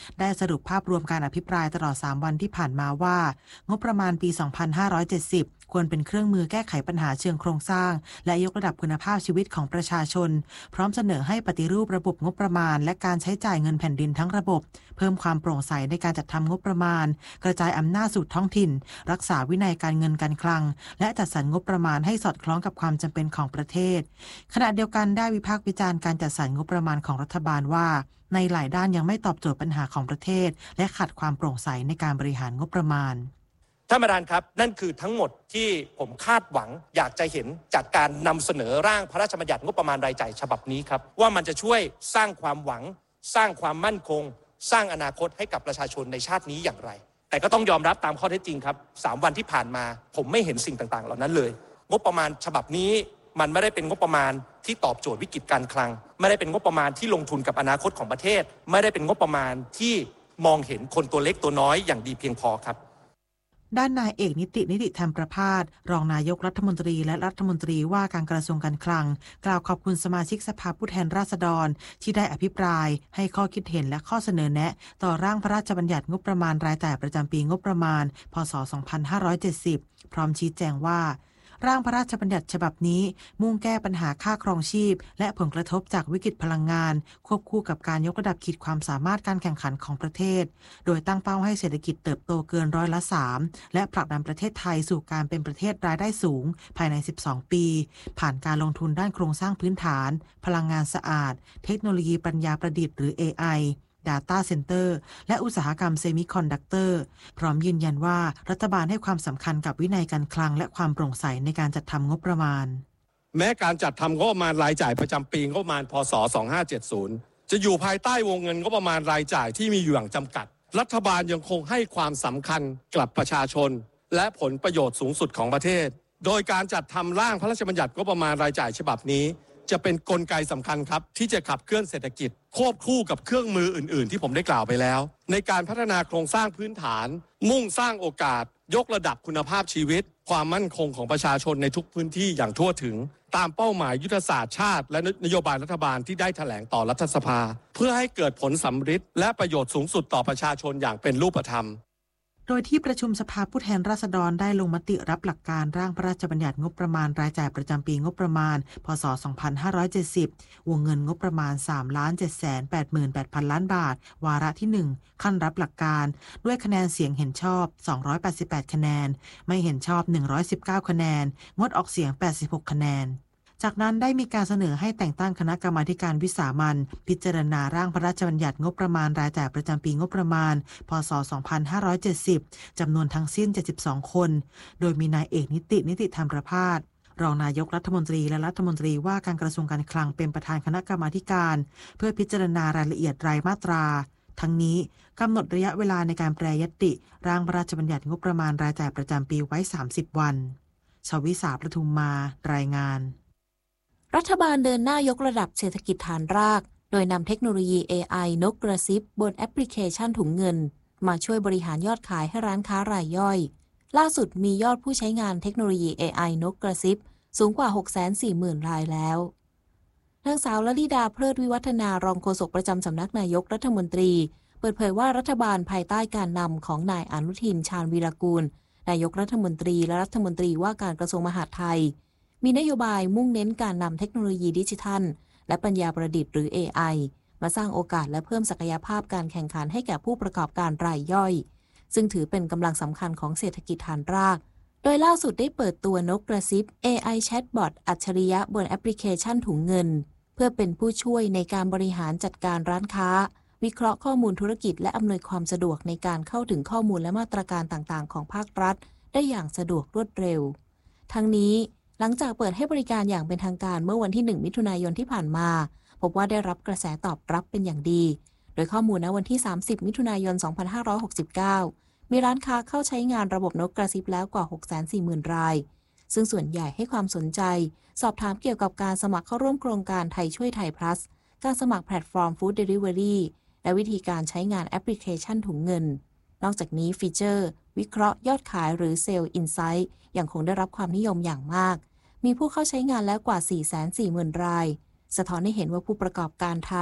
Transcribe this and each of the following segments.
ได้สรุปภาพรวมการอภิปรายตลอด3วันที่ผ่านมาว่างบประมาณปี 2570 ควรเป็นเครื่องมือแก้ไขปัญหาเชิงโครงสร้างและยกระดับคุณภาพชีวิตของประชาชนพร้อมเสนอให้ปฏิรูประบบงบประมาณและการใช้จ่ายเงินแผ่นดินทั้งระบบเพิ่มความโปร่งใสในการจัดทำงบประมาณกระจายอำนาจสู่ท้องถิ่นรักษาวินัยการเงินการคลังและจัดสรรงบประมาณให้สอดคล้องกับความจำเป็นของประเทศขณะเดียวกันได้วิพากษ์วิจารณ์การจัดสรรงบประมาณของรัฐบาลว่าในหลายด้านยังไม่ตอบโจทย์ปัญหาของประเทศและขาดความโปร่งใสในการบริหารงบประมาณท่านประธานครับนั่นคือทั้งหมดที่ผมคาดหวังอยากจะเห็นจากการนำเสนอร่างพระราชบัญญัติงบประมาณรายจ่ายฉบับนี้ครับว่ามันจะช่วยสร้างความหวังสร้างความมั่นคงสร้างอนาคตให้กับประชาชนในชาตินี้อย่างไรแต่ก็ต้องยอมรับตามข้อเท็จจริงครับ3 วันที่ผ่านมาผมไม่เห็นสิ่งต่างๆเหล่านั้นเลยงบประมาณฉบับนี้มันไม่ได้เป็นงบประมาณที่ตอบโจทย์วิกฤตการคลังไม่ได้เป็นงบประมาณที่ลงทุนกับอนาคตของประเทศไม่ได้เป็นงบประมาณที่มองเห็นคนตัวเล็กตัวน้อยอย่างดีเพียงพอครับด้านนายเอกนิติธรรมประภาสรองนายกรัฐมนตรีและรัฐมนตรีว่าการกระทรวงการคลังกล่าวขอบคุณสมาชิกสภาผู้แทนราษฎรที่ได้อภิปรายให้ข้อคิดเห็นและข้อเสนอแนะต่อร่างพระราชบัญญัติงบประมาณรายจ่ายประจำปีงบประมาณพ.ศ. 2570 พร้อมชี้แจงว่าร่างพระราชบัญญัติฉบับนี้มุ่งแก้ปัญหาค่าครองชีพและผลกระทบจากวิกฤตพลังงานควบคู่กับการยกระดับขีดความสามารถการแข่งขันของประเทศโดยตั้งเป้าให้เศรษฐกิจเติบโตเกิน3%และผลักดันประเทศไทยสู่การเป็นประเทศรายได้สูงภายใน12 ปีผ่านการลงทุนด้านโครงสร้างพื้นฐานพลังงานสะอาดเทคโนโลยีปัญญาประดิษฐ์หรือ AI Data Center และอุตสาหกรรมเซมิคอนดักเตอร์พร้อมยืนยันว่ารัฐบาลให้ความสำคัญกับวินัยการคลังและความโปร่งใสในการจัดทำงบประมาณแม้การจัดทำงบประมาณรายจ่ายประจำปีงบประมาณพ.ศ. 2570จะอยู่ภายใต้วงเงินงบประมาณรายจ่ายที่มีอยู่อย่างจำกัดรัฐบาลยังคงให้ความสำคัญกับประชาชนและผลประโยชน์สูงสุดของประเทศโดยการจัดทำร่างพระราชบัญญัติงบประมาณรายจ่ายฉบับนี้จะเป็นกลไกสำคัญครับที่จะขับเคลื่อนเศรษฐกิจควบคู่กับเครื่องมืออื่นๆที่ผมได้กล่าวไปแล้วในการพัฒนาโครงสร้างพื้นฐานมุ่งสร้างโอกาสยกระดับคุณภาพชีวิตความมั่นคงของประชาชนในทุกพื้นที่อย่างทั่วถึงตามเป้าหมายยุทธศาสตร์ชาติและนโยบายรัฐบาลที่ได้แถลงต่อรัฐสภาเพื่อให้เกิดผลสำฤทธิ์และประโยชน์สูงสุดต่อประชาชนอย่างเป็นรูปธรรมโดยที่ประชุมสภาผู้แทนราษฎรได้ลงมติรับหลักการร่างพระราชบัญญัติงบประมาณรายจ่ายประจำปีงบประมาณพ.ศ. 2570วงเงินงบประมาณ 3,788,000 ล้านบาทวาระที่ 1 ขั้นรับหลักการด้วยคะแนนเสียงเห็นชอบ288คะแนนไม่เห็นชอบ119คะแนนงดออกเสียง86คะแนนจากนั้นได้มีการเสนอให้แต่งตั้งคณะกรรมาการวิสามัญพิจารณาร่างพระราชบัญญัติงบประมาณรายจ่ายประจำปีงบประมาณพ.ศ. 2570จำนวนทั้งสิ้น72คนโดยมีนายเอกนิติธรรมประภาสรองนายกรัฐมนตรีและรัฐมนตรีว่าการกระทรวงการคลังเป็นประธานคณะกรรมาการเพื่อพิจารณารายละเอียดรายมาตราทั้งนี้กำหนดระยะเวลาในการแปรยติร่างพระราชบัญญัติงบประมาณรายจ่ายประจำปีไว้30วันชวิสาประทุมมารายงานรัฐบาลเดินหน้ายกระดับเศรษฐกิจฐานรากโดยนำเทคโนโลยี AI นกกระซิบบนแอปพลิเคชันถุงเงินมาช่วยบริหารยอดขายให้ร้านค้ารายย่อยล่าสุดมียอดผู้ใช้งานเทคโนโลยี AI นกกระซิบสูงกว่า 640,000 รายแล้วนางสาวลลิดาเพลิดวิวัฒนารองโฆษกประจำสำนักนายกรัฐมนตรีเปิดเผยว่ารัฐบาลภายใต้การนำของนายอนุทินชาญวีรกูลนายกรัฐมนตรีและรัฐมนตรีว่าการกระทรวงมหาดไทยมีนโยบายมุ่งเน้นการนำเทคโนโลยีดิจิทัลและปัญญาประดิษฐ์หรือ AI มาสร้างโอกาสและเพิ่มศักยภาพการแข่งขันให้แก่ผู้ประกอบการรายย่อยซึ่งถือเป็นกำลังสำคัญของเศรษฐกิจฐานรากโดยล่าสุดได้เปิดตัวนกกระซิบ AI Chatbot อัจฉริยะบนแอปพลิเคชันถุงเงินเพื่อเป็นผู้ช่วยในการบริหารจัดการร้านค้าวิเคราะห์ข้อมูลธุรกิจและอำนวยความสะดวกในการเข้าถึงข้อมูลและมาตรการต่างๆของภาครัฐได้อย่างสะดวกรวดเร็วทั้งนี้หลังจากเปิดให้บริการอย่างเป็นทางการเมื่อวันที่1มิถุนายนที่ผ่านมาพบว่าได้รับกระแสตอบรับเป็นอย่างดีโดยข้อมูลณวันที่30มิถุนายน2569มีร้านค้าเข้าใช้งานระบบนกกระซิบแล้วกว่า 640,000 รายซึ่งส่วนใหญ่ให้ความสนใจสอบถามเกี่ยวกับการสมัครเข้าร่วมโครงการไทยช่วยไทย plus การสมัครแพลตฟอร์ม Food Delivery และวิธีการใช้งานแอปพลิเคชันถุงเงินนอกจากนี้ฟีเจอร์วิเคราะห์ยอดขายหรือ Sales Insight ยังคงได้รับความนิยมอย่างมากมีผู้เข้าใช้งานแล้วกว่า 440,000 รายสะท้อนให้เห็นว่าผู้ประกอบการไทย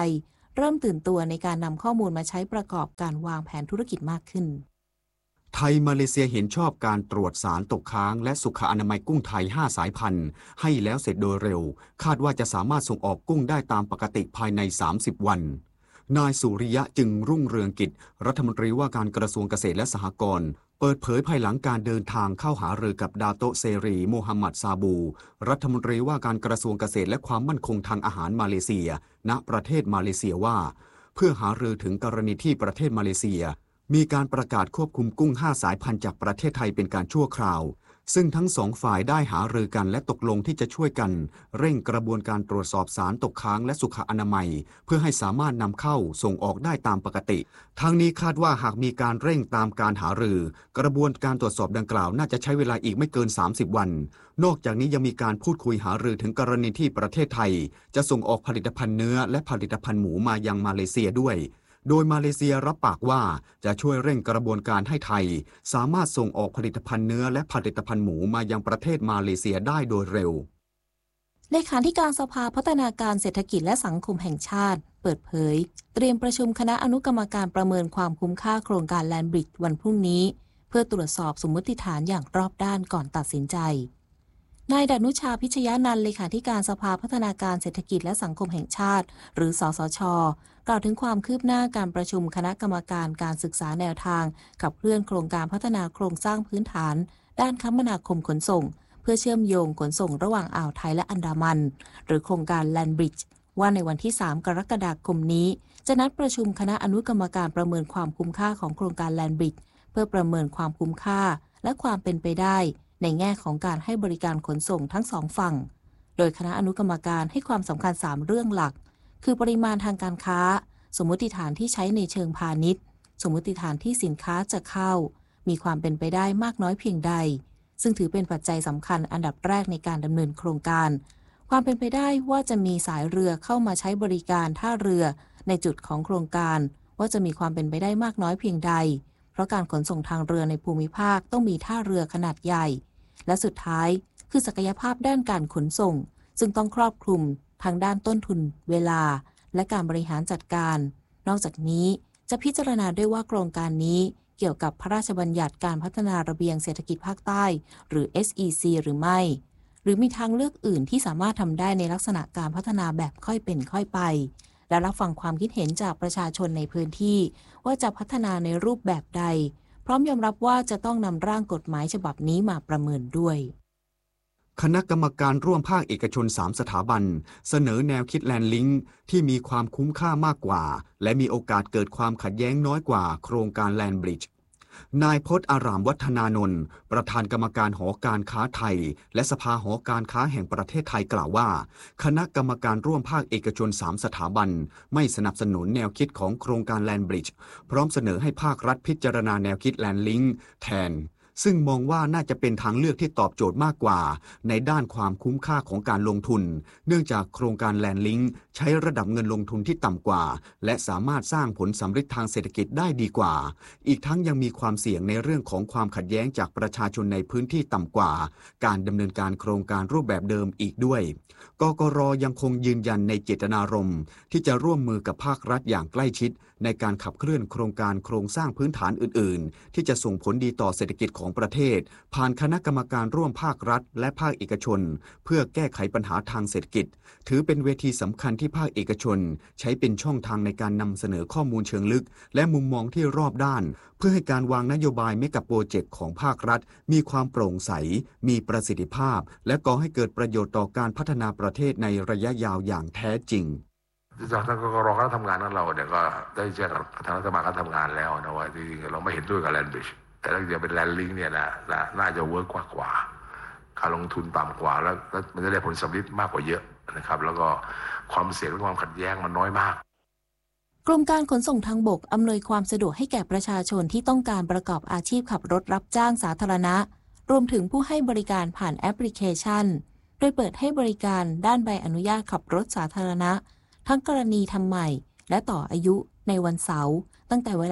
เริ่มตื่นตัวในการนำข้อมูลมาใช้ประกอบการวางแผนธุรกิจมากขึ้นไทยมาเลเซียเห็นชอบการตรวจสารตกค้างและสุขอนามัยกุ้งไทย5สายพันธุ์ให้แล้วเสร็จโดยเร็วคาดว่าจะสามารถส่งออกกุ้งได้ตามปกติภายใน30วันนายสุริยะจึงรุ่งเรืองกิจรัฐมนตรีว่าการกระทรวงเกษตรและสหกรณ์เปิดเผยภายหลังการเดินทางเข้าหารือกับดาโตเซรีโมฮัมหมัดซาบูรัฐมนตรีว่าการกระทรวงเกษตรและความมั่นคงทางอาหารมาเลเซียณประเทศมาเลเซียว่าเพื่อหารือถึงกรณีที่ประเทศมาเลเซียมีการประกาศควบคุมกุ้ง5สายพันธุ์จากประเทศไทยเป็นการชั่วคราวซึ่งทั้งสองฝ่ายได้หารือกันและตกลงที่จะช่วยกันเร่งกระบวนการตรวจสอบสารตกค้างและสุขอนามัยเพื่อให้สามารถนำเข้าส่งออกได้ตามปกติทั้งนี้คาดว่าหากมีการเร่งตามการหารือกระบวนการตรวจสอบดังกล่าวน่าจะใช้เวลาอีกไม่เกิน30วันนอกจากนี้ยังมีการพูดคุยหารือถึงกรณีที่ประเทศไทยจะส่งออกผลิตภัณฑ์เนื้อและผลิตภัณฑ์หมูมายังมาเลเซียด้วยโดยมาเลเซียรับปากว่าจะช่วยเร่งกระบวนการให้ไทยสามารถส่งออกผลิตภัณฑ์เนื้อและผลิตภัณฑ์หมูมายังประเทศมาเลเซียได้โดยเร็วเลขาธิการสภาพัฒนาการเศรษฐกิจและสังคมแห่งชาติเปิดเผยเตรียมประชุมคณะอนุกรรมการประเมินความคุ้มค่าโครงการแลนด์บริดจ์วันพรุ่งนี้เพื่อตรวจสอบสมมติฐานอย่างรอบด้านก่อนตัดสินใจนายดนุชาพิชยานันท์เลขาธิการสภาพัฒนาการเศรษฐกิจและสังคมแห่งชาติหรือสสช.กล่าวถึงความคืบหน้าการประชุมคณะกรรมการการศึกษาแนวทางขับเคลื่อนโครงการพัฒนาโครงสร้างพื้นฐานด้านคมนาคมขนส่งเพื่อเชื่อมโยงขนส่งระหว่างอ่าวไทยและอันดามันหรือโครงการแลนด์บริดจ์ว่าในวันที่3กรกฎาคมนี้จะนัดประชุมคณะอนุกรรมการประเมินความคุ้มค่าของโครงการแลนด์บริดจ์เพื่อประเมินความคุ้มค่าและความเป็นไปได้ในแง่ของการให้บริการขนส่งทั้งสองฝั่งโดยคณะอนุกรรมการให้ความสำคัญ3เรื่องหลักคือปริมาณทางการค้าสมมติฐานที่ใช้ในเชิงพาณิชย์สมมติฐานที่สินค้าจะเข้ามีความเป็นไปได้มากน้อยเพียงใดซึ่งถือเป็นปัจจัยสำคัญอันดับแรกในการดำเนินโครงการความเป็นไปได้ว่าจะมีสายเรือเข้ามาใช้บริการท่าเรือในจุดของโครงการว่าจะมีความเป็นไปได้มากน้อยเพียงใดเพราะการขนส่งทางเรือในภูมิภาคต้องมีท่าเรือขนาดใหญ่และสุดท้ายคือศักยภาพด้านการขนส่งซึ่งต้องครอบคลุมทั้งด้านต้นทุนเวลาและการบริหารจัดการนอกจากนี้จะพิจารณาด้วยว่าโครงการนี้เกี่ยวกับพระราชบัญญัติการพัฒนาระเบียงเศรษฐกิจภาคใต้หรือ SEC หรือไม่หรือมีทางเลือกอื่นที่สามารถทำได้ในลักษณะการพัฒนาแบบค่อยเป็นค่อยไปและรับฟังความคิดเห็นจากประชาชนในพื้นที่ว่าจะพัฒนาในรูปแบบใดพร้อมยอมรับว่าจะต้องนำร่างกฎหมายฉบับนี้มาประเมินด้วยคณะกรรมการร่วมภาคเอกชน3สถาบันเสนอแนวคิดแลนด์ลิงก์ที่มีความคุ้มค่ามากกว่าและมีโอกาสเกิดความขัดแย้งน้อยกว่าโครงการแลนด์บริดจ์นายพจน์อารามวัฒนานนท์ประธานกรรมการหอการค้าไทยและสภาหอการค้าแห่งประเทศไทยกล่าวว่าคณะกรรมการร่วมภาคเอกชน3สถาบันไม่สนับสนุนแนวคิดของโครงการแลนด์บริดจ์พร้อมเสนอให้ภาครัฐพิจารณาแนวคิดแลนด์ลิงก์แทนซึ่งมองว่าน่าจะเป็นทางเลือกที่ตอบโจทย์มากกว่าในด้านความคุ้มค่าของการลงทุนเนื่องจากโครงการแลนด์ลิงก์ใช้ระดับเงินลงทุนที่ต่ำกว่าและสามารถสร้างผลสำฤทธิ์ทางเศรษฐกิจได้ดีกว่าอีกทั้งยังมีความเสี่ยงในเรื่องของความขัดแย้งจากประชาชนในพื้นที่ต่ำกว่าการดำเนินการโครงการรูปแบบเดิมอีกด้วยกกร.ยังคงยืนยันในเจตนารมณ์ที่จะร่วมมือกับภาครัฐอย่างใกล้ชิดในการขับเคลื่อนโครงการโครงสร้างพื้นฐานอื่นๆที่จะส่งผลดีต่อเศรษฐกิจของประเทศผ่านคณะกรรมการร่วมภาครัฐและภาคเอกชนเพื่อแก้ไขปัญหาทางเศรษฐกิจถือเป็นเวทีสำคัญที่ภาคเอกชนใช้เป็นช่องทางในการนำเสนอข้อมูลเชิงลึกและมุมมองที่รอบด้านเพื่อให้การวางนโยบายเมกะโปรเจกต์ของภาครัฐมีความโปร่งใสมีประสิทธิภาพและก่อให้เกิดประโยชน์ต่อการพัฒนาประเทศในระยะยาวอย่างแท้จริงจากทางกกร.คณะทำงานของเราเนี่ยก็ได้แจ้งกับทางรัฐบาลคณะทำงานแล้วนะว่าที่เราไม่เห็นด้วยกับแลนด์บริดจ์แต่ถ้าจะเป็นแลนด์ลิงก์เนี่ยนะน่าจะเวิร์กกว่าการลงทุนต่ำกว่าแล้วมันจะได้ผลสำลิดมากกว่าเยอะนะครับแล้วก็ความเสี่ยงและความขัดแย้งมันน้อยมากกรมการขนส่งทางบกอำนวยความสะดวกให้แก่ประชาชนที่ต้องการประกอบอาชีพขับรถรับจ้างสาธารณะรวมถึงผู้ให้บริการผ่านแอปพลิเคชันโดยเปิดให้บริการด้านใบอนุญาตขับรถสาธารณะทั้งกรณีทำใหม่และต่ออายุในวันเสาร์ตั้งแต่เวลา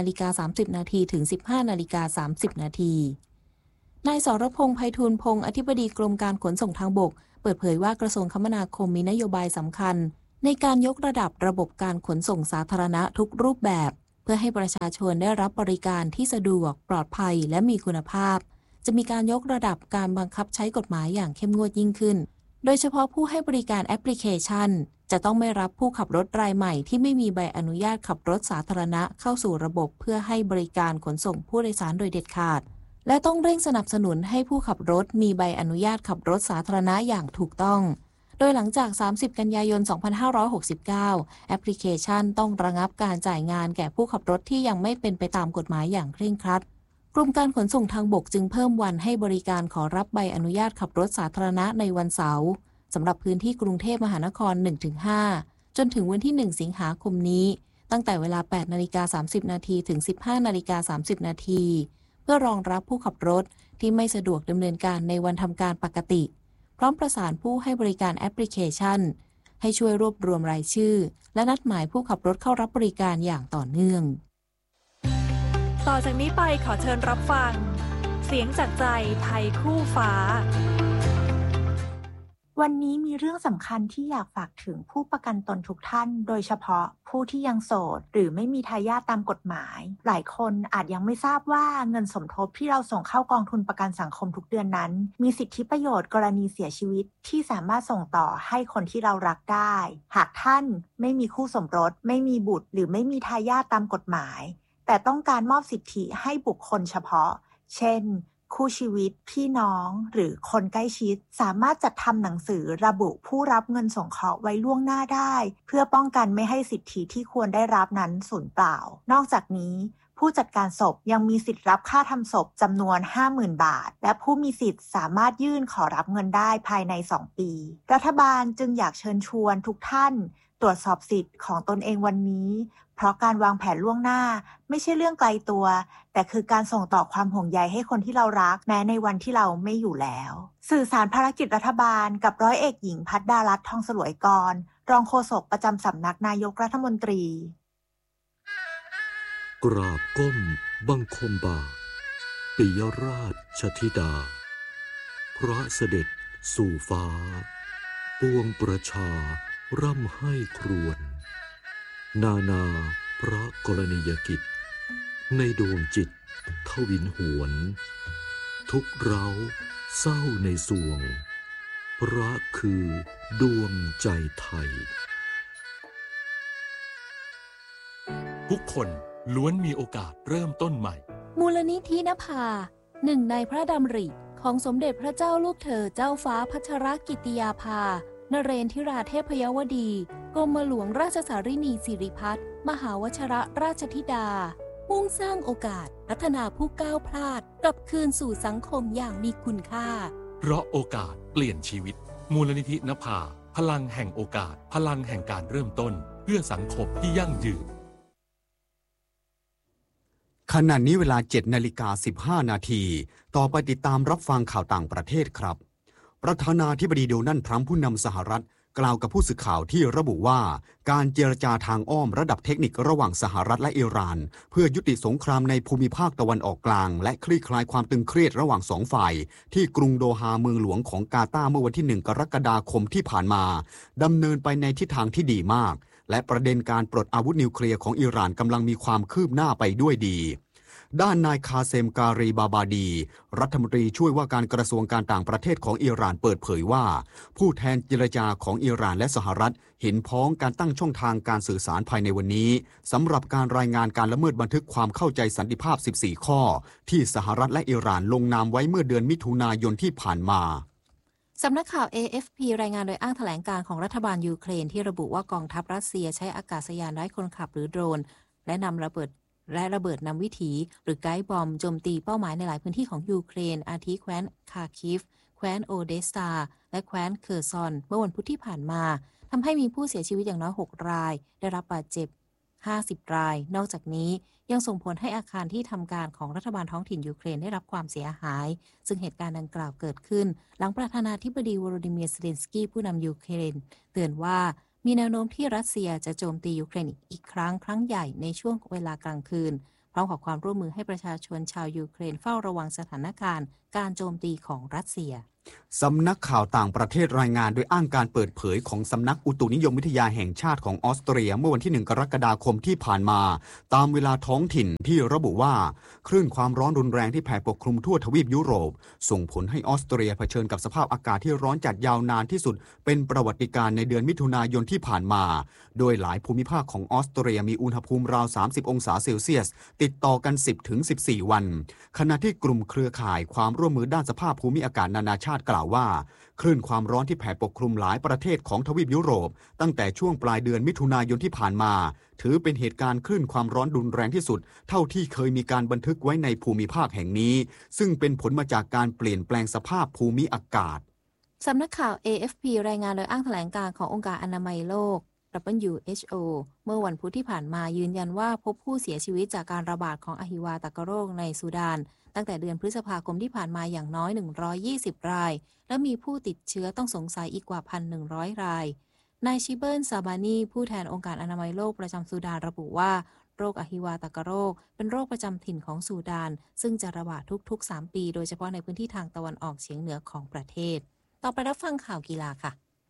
8:30 นาทีถึง 15:30 นาทีนายสรพงษ์ไพฑูรย์พงษ์อธิบดีกรมการขนส่งทางบกเปิดเผยว่ากระทรวงคมนาคมมีนโยบายสำคัญในการยกระดับระบบการขนส่งสาธารณะทุกรูปแบบเพื่อให้ประชาชนได้รับบริการที่สะดวกปลอดภัยและมีคุณภาพจะมีการยกระดับการบังคับใช้กฎหมายอย่างเข้มงวดยิ่งขึ้นโดยเฉพาะผู้ให้บริการแอปพลิเคชันจะต้องไม่รับผู้ขับรถรายใหม่ที่ไม่มีใบอนุญาตขับรถสาธารณะเข้าสู่ระบบเพื่อให้บริการขนส่งผู้โดยสารโดยเด็ดขาดและต้องเร่งสนับสนุนให้ผู้ขับรถมีใบอนุญาตขับรถสาธารณะอย่างถูกต้องโดยหลังจาก30กันยายน2569แอปพลิเคชันต้องระงับการจ่ายงานแก่ผู้ขับรถที่ยังไม่เป็นไปตามกฎหมายอย่างเคร่งครัดกรมการขนส่งทางบกจึงเพิ่มวันให้บริการขอรับใบอนุญาตขับรถสาธารณะในวันเสาร์สำหรับพื้นที่กรุงเทพมหานคร 1-5 จนถึงวันที่ 1 สิงหาคมนี้ตั้งแต่เวลา 8:30 นาทีถึง 15:30 นาทีเพื่อรองรับผู้ขับรถที่ไม่สะดวกดำเนินการในวันทำการปกติพร้อมประสานผู้ให้บริการแอปพลิเคชันให้ช่วยรวบรวมรายชื่อและนัดหมายผู้ขับรถเข้ารับบริการอย่างต่อเนื่องต่อจากนี้ไปขอเชิญรับฟังเสียงจากใจไทยคู่ฟ้าวันนี้มีเรื่องสำคัญที่อยากฝากถึงผู้ประกันตนทุกท่านโดยเฉพาะผู้ที่ยังโสดหรือไม่มีทายาทตามกฎหมายหลายคนอาจยังไม่ทราบว่าเงินสมทบที่เราส่งเข้ากองทุนประกันสังคมทุกเดือนนั้นมีสิทธิประโยชน์กรณีเสียชีวิตที่สามารถส่งต่อให้คนที่เรารักได้หากท่านไม่มีคู่สมรสไม่มีบุตรหรือไม่มีทายาทตามกฎหมายแต่ต้องการมอบสิทธิให้บุคคลเฉพาะเช่นคู่ชีวิตพี่น้องหรือคนใกล้ชิดสามารถจัดทำหนังสือระบุผู้รับเงินสงเคราะห์ไว้ล่วงหน้าได้เพื่อป้องกันไม่ให้สิทธิที่ควรได้รับนั้นสูญเปล่านอกจากนี้ผู้จัดการศพยังมีสิทธิ์รับค่าทำศพจำนวน 50,000 บาทและผู้มีสิทธิ์สามารถยื่นขอรับเงินได้ภายใน2 ปีรัฐบาลจึงอยากเชิญชวนทุกท่านตรวจสอบสิทธิ์ของตนเองวันนี้เพราะการวางแผนล่วงหน้าไม่ใช่เรื่องไกลตัวแต่คือการส่งต่อความห่วงใยให้คนที่เรารักแม้ในวันที่เราไม่อยู่แล้วสื่อสารภารกิจรัฐบาลกับร้อยเอกหญิงภัทรดารัตน์ทองสลวยกรรองโฆษกประจำสำนักนายกรัฐมนตรีกราบก้มบังคมบาทปิยราชธิดาพระเสด็จสู่ฟ้าปวงประชาร่ำให้ครวญนานาพระกรณียกิจในดวงจิตทวินหวนทุกเร้าเศร้าในสวงพระคือดวงใจไทยทุกคนล้วนมีโอกาสเริ่มต้นใหม่มูลนิธินภาหนึ่งในพระดำริของสมเด็จพระเจ้าลูกเธอเจ้าฟ้าพัชรกิติยาภานเรนทิราเทพยวดีกรมหลวงราชสารินีสิริพัฒน์มหาวชรราชธิดามุ่งสร้างโอกาสพัฒนาผู้ก้าวพลาดกลับคืนสู่สังคมอย่างมีคุณค่าเพราะโอกาสเปลี่ยนชีวิตมูลนิธินภาพลังแห่งโอกาสพลังแห่งการเริ่มต้นเพื่อสังคมที่ยั่งยืนขณะนี้เวลา 7:15 นาทีต่อไปติดตามรับฟังข่าวต่างประเทศครับประธานาธิบดีโดนัลด์ทรัมป์ผู้นำสหรัฐกล่าวกับผู้สื่อข่าวที่ระบุว่าการเจรจาทางอ้อมระดับเทคนิคระหว่างสหรัฐและอิหร่านเพื่อยุติสงครามในภูมิภาคตะวันออกกลางและคลี่คลายความตึงเครียดระหว่างสองฝ่ายที่กรุงโดฮาเมืองหลวงของกาตาร์เมื่อวันที่ 1 กรกฎาคมที่ผ่านมาดำเนินไปในทิศทางที่ดีมากและประเด็นการปลดอาวุธนิวเคลียร์ของอิหร่านกำลังมีความคืบหน้าไปด้วยดีด้านนายคาเซมการีบาบาดีรัฐมนตรีช่วยว่าการกระทรวงการต่างประเทศของอิหร่านเปิดเผยว่าผู้แทนเจรจาของอิหร่านและสหรัฐเห็นพ้องการตั้งช่องทางการสื่อสารภายในวันนี้สำหรับการรายงานการละเมิดบันทึกความเข้าใจสันติภาพ14ข้อที่สหรัฐและอิหร่านลงนามไว้เมื่อเดือนมิถุนายนที่ผ่านมาสำนักข่าว AFP รายงานโดยอ้างแถลงการของรัฐบาลยูเครนที่ระบุว่ากองทัพรัสเซียใช้อากาศยานไร้คนขับหรือโดรนและนำระเบิดนำวิถีหรือไกด์บอมโจมตีเป้าหมายในหลายพื้นที่ของยูเครนอาทิแคว้นคาคิฟแคว้นโอเดสตาและแคว้นเคอร์ซอนเมื่อวันพุธที่ผ่านมาทำให้มีผู้เสียชีวิตอย่างน้อย6รายได้รับบาดเจ็บ50รายนอกจากนี้ยังส่งผลให้อาคารที่ทำการของรัฐบาลท้องถิ่นยูเครนได้รับความเสียหายซึ่งเหตุการณ์ดังกล่าวเกิดขึ้นหลังประธานาธิบดีวโลดิเมียร์ เซเลนสกี้ผู้นำยูเครนเตือนว่ามีแนวโน้มที่รัสเซียจะโจมตียูเครนอีกครั้งใหญ่ในช่วงเวลากลางคืนพร้อมขอความร่วมมือให้ประชาชนชาวยูเครนเฝ้าระวังสถานการณ์การโจมตีของรัสเซียสำนักข่าวต่างประเทศรายงานโดยอ้างการเปิดเผยของสำนักอุตุนิยมวิทยาแห่งชาติของออสเตรียเมื่อวันที่1 กรกฎาคมที่ผ่านมาตามเวลาท้องถิ่นที่ระบุว่าคลื่นความร้อนรุนแรงที่แผ่ปกคลุมทั่วทวีปยุโรปส่งผลให้ออสเตรียเผชิญกับสภาพอากาศที่ร้อนจัดยาวนานที่สุดเป็นประวัติการณ์ในเดือนมิถุนายนที่ผ่านมาโดยหลายภูมิภาคของออสเตรียมีอุณหภูมิราว30 องศาเซลเซียสติดต่อกัน 10-14 วันขณะที่กลุ่มเครือข่ายความร่วมมือด้านสภาพภูมิอากาศนานาชาติกล่าวว่าคลื่นความร้อนที่แผ่ปกคลุมหลายประเทศของทวีปยุโรปตั้งแต่ช่วงปลายเดือนมิถุนายนที่ผ่านมาถือเป็นเหตุการณ์คลื่นความร้อนรุนแรงที่สุดเท่าที่เคยมีการบันทึกไว้ในภูมิภาคแห่งนี้ซึ่งเป็นผลมาจากการเปลี่ยนแปลงสภาพภูมิอากาศสำนักข่าว AFP รายงานโดยอ้างแถลงการณ์ขององค์การอนามัยโลก WHO เมื่อวันพุธที่ผ่านมายืนยันว่าพบผู้เสียชีวิตจากการระบาดของอหิวาตกโรคในซูดานตั้งแต่เดือนพฤษภาคมที่ผ่านมาอย่างน้อย120รายและมีผู้ติดเชื้อต้องสงสัยอีกกว่า 1,100 รายนายชิเบิลซาบานีผู้แทนองค์การอนามัยโลกประจำซูดานระบุว่าโรคอหิวาตกโรคเป็นโรคประจำถิ่นของซูดานซึ่งจะระบาดทุกๆ3ปีโดยเฉพาะในพื้นที่ทางตะวันออกเฉียงเหนือของประเทศต่อไปรับฟังข่าวกีฬาค่ะ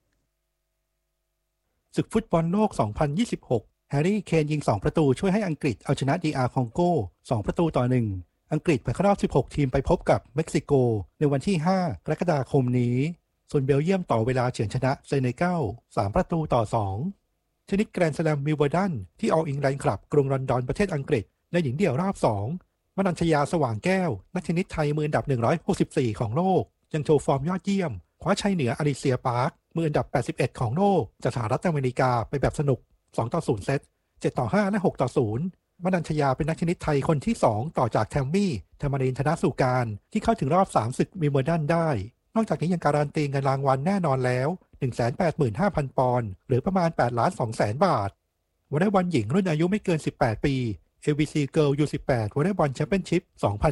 ศึกฟุตบอลโลก 2026 แฮร์รี่ เคนยิง2ประตูช่วยให้อังกฤษเอาชนะDR คองโก2ประตูต่อ1อังกฤษผ่านเข้ารอบ16ทีมไปพบกับเม็กซิโกในวันที่5 กรกฎาคมนี้ส่วนเบลเยียมต่อเวลาเฉือนชนะเซเนกัล3ประตูต่อ2ชนิดแกรนด์สแลมวิมเบิลดันที่ออลอิงแลนด์คลับกรุงลอนดอนประเทศอังกฤษในหญิงเดี่ยวรอบ2มนัญชยาสว่างแก้วนักเทนนิสไทยมืออันดับ164ของโลกยังโชว์ฟอร์มยอดเยี่ยมคว้าชัยเหนืออลิเซียปาร์คมืออันดับ81ของโลกจากสหรัฐอเมริกาไปแบบสนุก2-0 เซต7-5 และ 6-0 มนัญชยาเป็นนักเทนนิสไทยคนที่2ต่อจากแทมมี่ธรรมรินทร์ ธนสุการที่เข้าถึงรอบ3ศึกวิมเบิลดันได้นอกจากนี้ยังการันตีเงินรางวัลแน่นอนแล้ว 185,000 ปอนด์หรือประมาณ 8,200,000 บาทวอลเลย์บอลหญิงรุ่นอายุไม่เกิน18 ปี ABC Girl U18 วอลเลย์บอลแชมเปี้ยนชิพ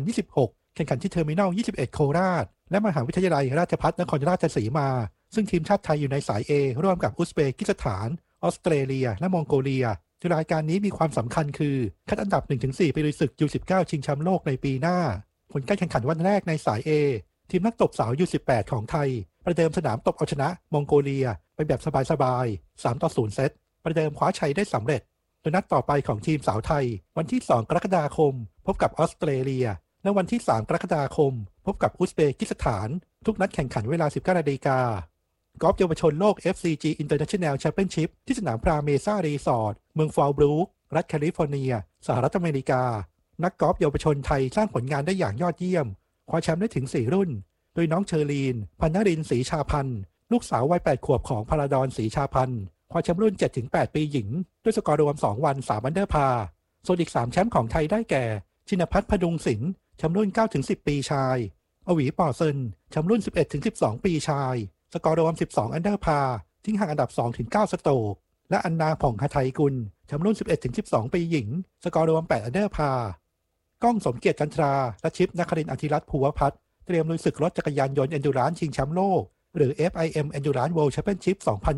2026 แข่งขันที่เทอร์มินัล 21 โคราชและมหาวิทยาลัยราชภัฏนครราชสีมาซึ่งทีมชาติไทยอยู่ในสาย A ร่วมกับอุซเบกิสถานออสเตรเลียและมองโกเลียโดยรายการนี้มีความสำคัญคือคัดอันดับ 1-4 ไปลุยศึก U19 ชิงแชมป์โลกในปีหน้าผลการแข่งขันวันแรกในสาย A ทีมนักตบสาว U18 ของไทยประเดิมสนามตบเอาชนะมองโกเลียไปแบบสบายๆ 3-0 เซตประเดิมคว้าชัยได้สำเร็จโดยนัดต่อไปของทีมสาวไทยวันที่2 กรกฎาคมพบกับออสเตรเลียและวันที่3 กรกฎาคมพบกับอุซเบกิสถานทุกนัดแข่งขันเวลา 19 นาฬิกากอล์ฟเยาวชนโลก FCG International Championship ที่สนามพราเมซ่ารีสอร์ทเมืองฟอลบรูครัฐแคลิฟอร์เนียสหรัฐอเมริกานักกอล์ฟเยาวชนไทยสร้างผลงานได้อย่างยอดเยี่ยมคว้าแชมป์ได้ถึง4รุ่นโดยน้องเชอรีนพันนรินทร์ศรีชาพันธ์ลูกสาววัย8 ขวบของพาราดอนศรีชาพันธ์คว้าแชมป์รุ่น 7-8 ปีหญิงด้วยสกอร์รวม2วัน3 อันเดอร์พาร์ส่วนอีก3แชมป์ของไทยได้แก่ชินภัทรพดุงศิลป์แชมป์รุ่น 9-10 ปีชายอวีป่อเซินแชมป์รุ่น 11-12 ปีชายสกอร์รวม12 อันเดอร์พาร์ทิ้งห่างอันดับ 2-9 สโตรกและอันนาผ่องหทัยกุลแชมป์รุ่น 11-12 ปีหญิงสกอร์รวม8 อันเดอร์พาร์ก้องสมเกียรติจันทราและชิปนครินทร์อธิรัตน์ภูวพัฒน์เตรียมลุยศึกรถจักรยานยนต์เอนดูรานซ์ชิงแชมป์โลกหรือ FIM Endurance World Championship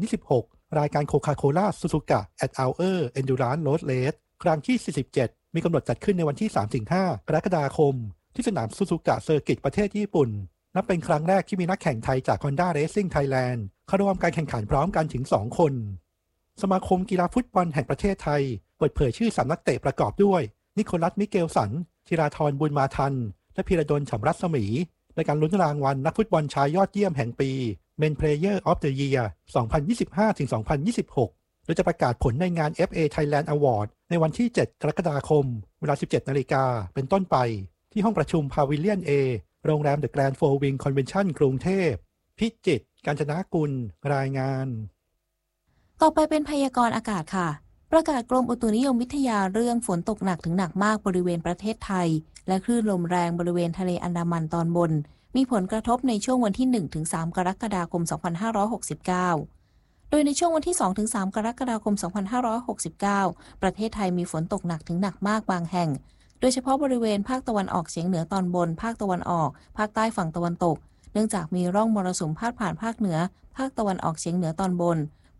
2026 รายการโคคาโคล่าซูซูกะ at Hour Endurance Road Race ครั้งที่ 47 มีกำหนดจัดขึ้นในวันที่ 3-5 กรกฎาคมที่สนามซูซูกะเซอร์กิตประเทศญี่ปุ่นนับเป็นครั้งแรกที่มีนักแข่งไทยจาก Honda Racing Thailand เข้าร่วมการแข่งขันพร้อมกันถึง 2 คนสมาคมกีฬาฟุตบอลแห่งประเทศไทยเปิดเผยชื่อ3นักเตะประกอบด้วยนิโคลัสมิเกลสันธีราธรบุญมาทันและพีระดลฉ่ำรัศมีในการลุ้นรางวัลนักฟุตบอลชายยอดเยี่ยมแห่งปี Men Player of the Year 2025-2026 โดยจะประกาศผลในงาน FA Thailand Award ในวันที่ 7 กรกฎาคมเวลา 17 นาฬิกาเป็นต้นไปที่ห้องประชุมพาวิเลียน A โรงแรม The Grand Four Wing Convention กรุงเทพพิจิตรกาญจนกุลรายงานต่อไปเป็นพยากรณ์อากาศค่ะประกาศกรมอุตุนิยมวิทยาเรื่องฝนตกหนักถึงหนักมากบริเวณประเทศไทยและคลื่นลมแรงบริเวณทะเลอันดามันตอนบนมีผลกระทบในช่วงวันที่ 1-3 กรกฎาคม 2569 โดยในช่วงวันที่ 2-3 กรกฎาคม 2569 ประเทศไทยมีฝนตกหนักถึงหนักมากบางแห่งโดยเฉพาะบริเวณภาคตะวันออกเฉียงเหนือตอนบนภาคตะวันออกภาคใต้ฝั่งตะวันตกเนื่องจากมีร่องมรสุมพาดผ่านภาคเหนือภาคตะวันออกเฉียงเหนือตอนบน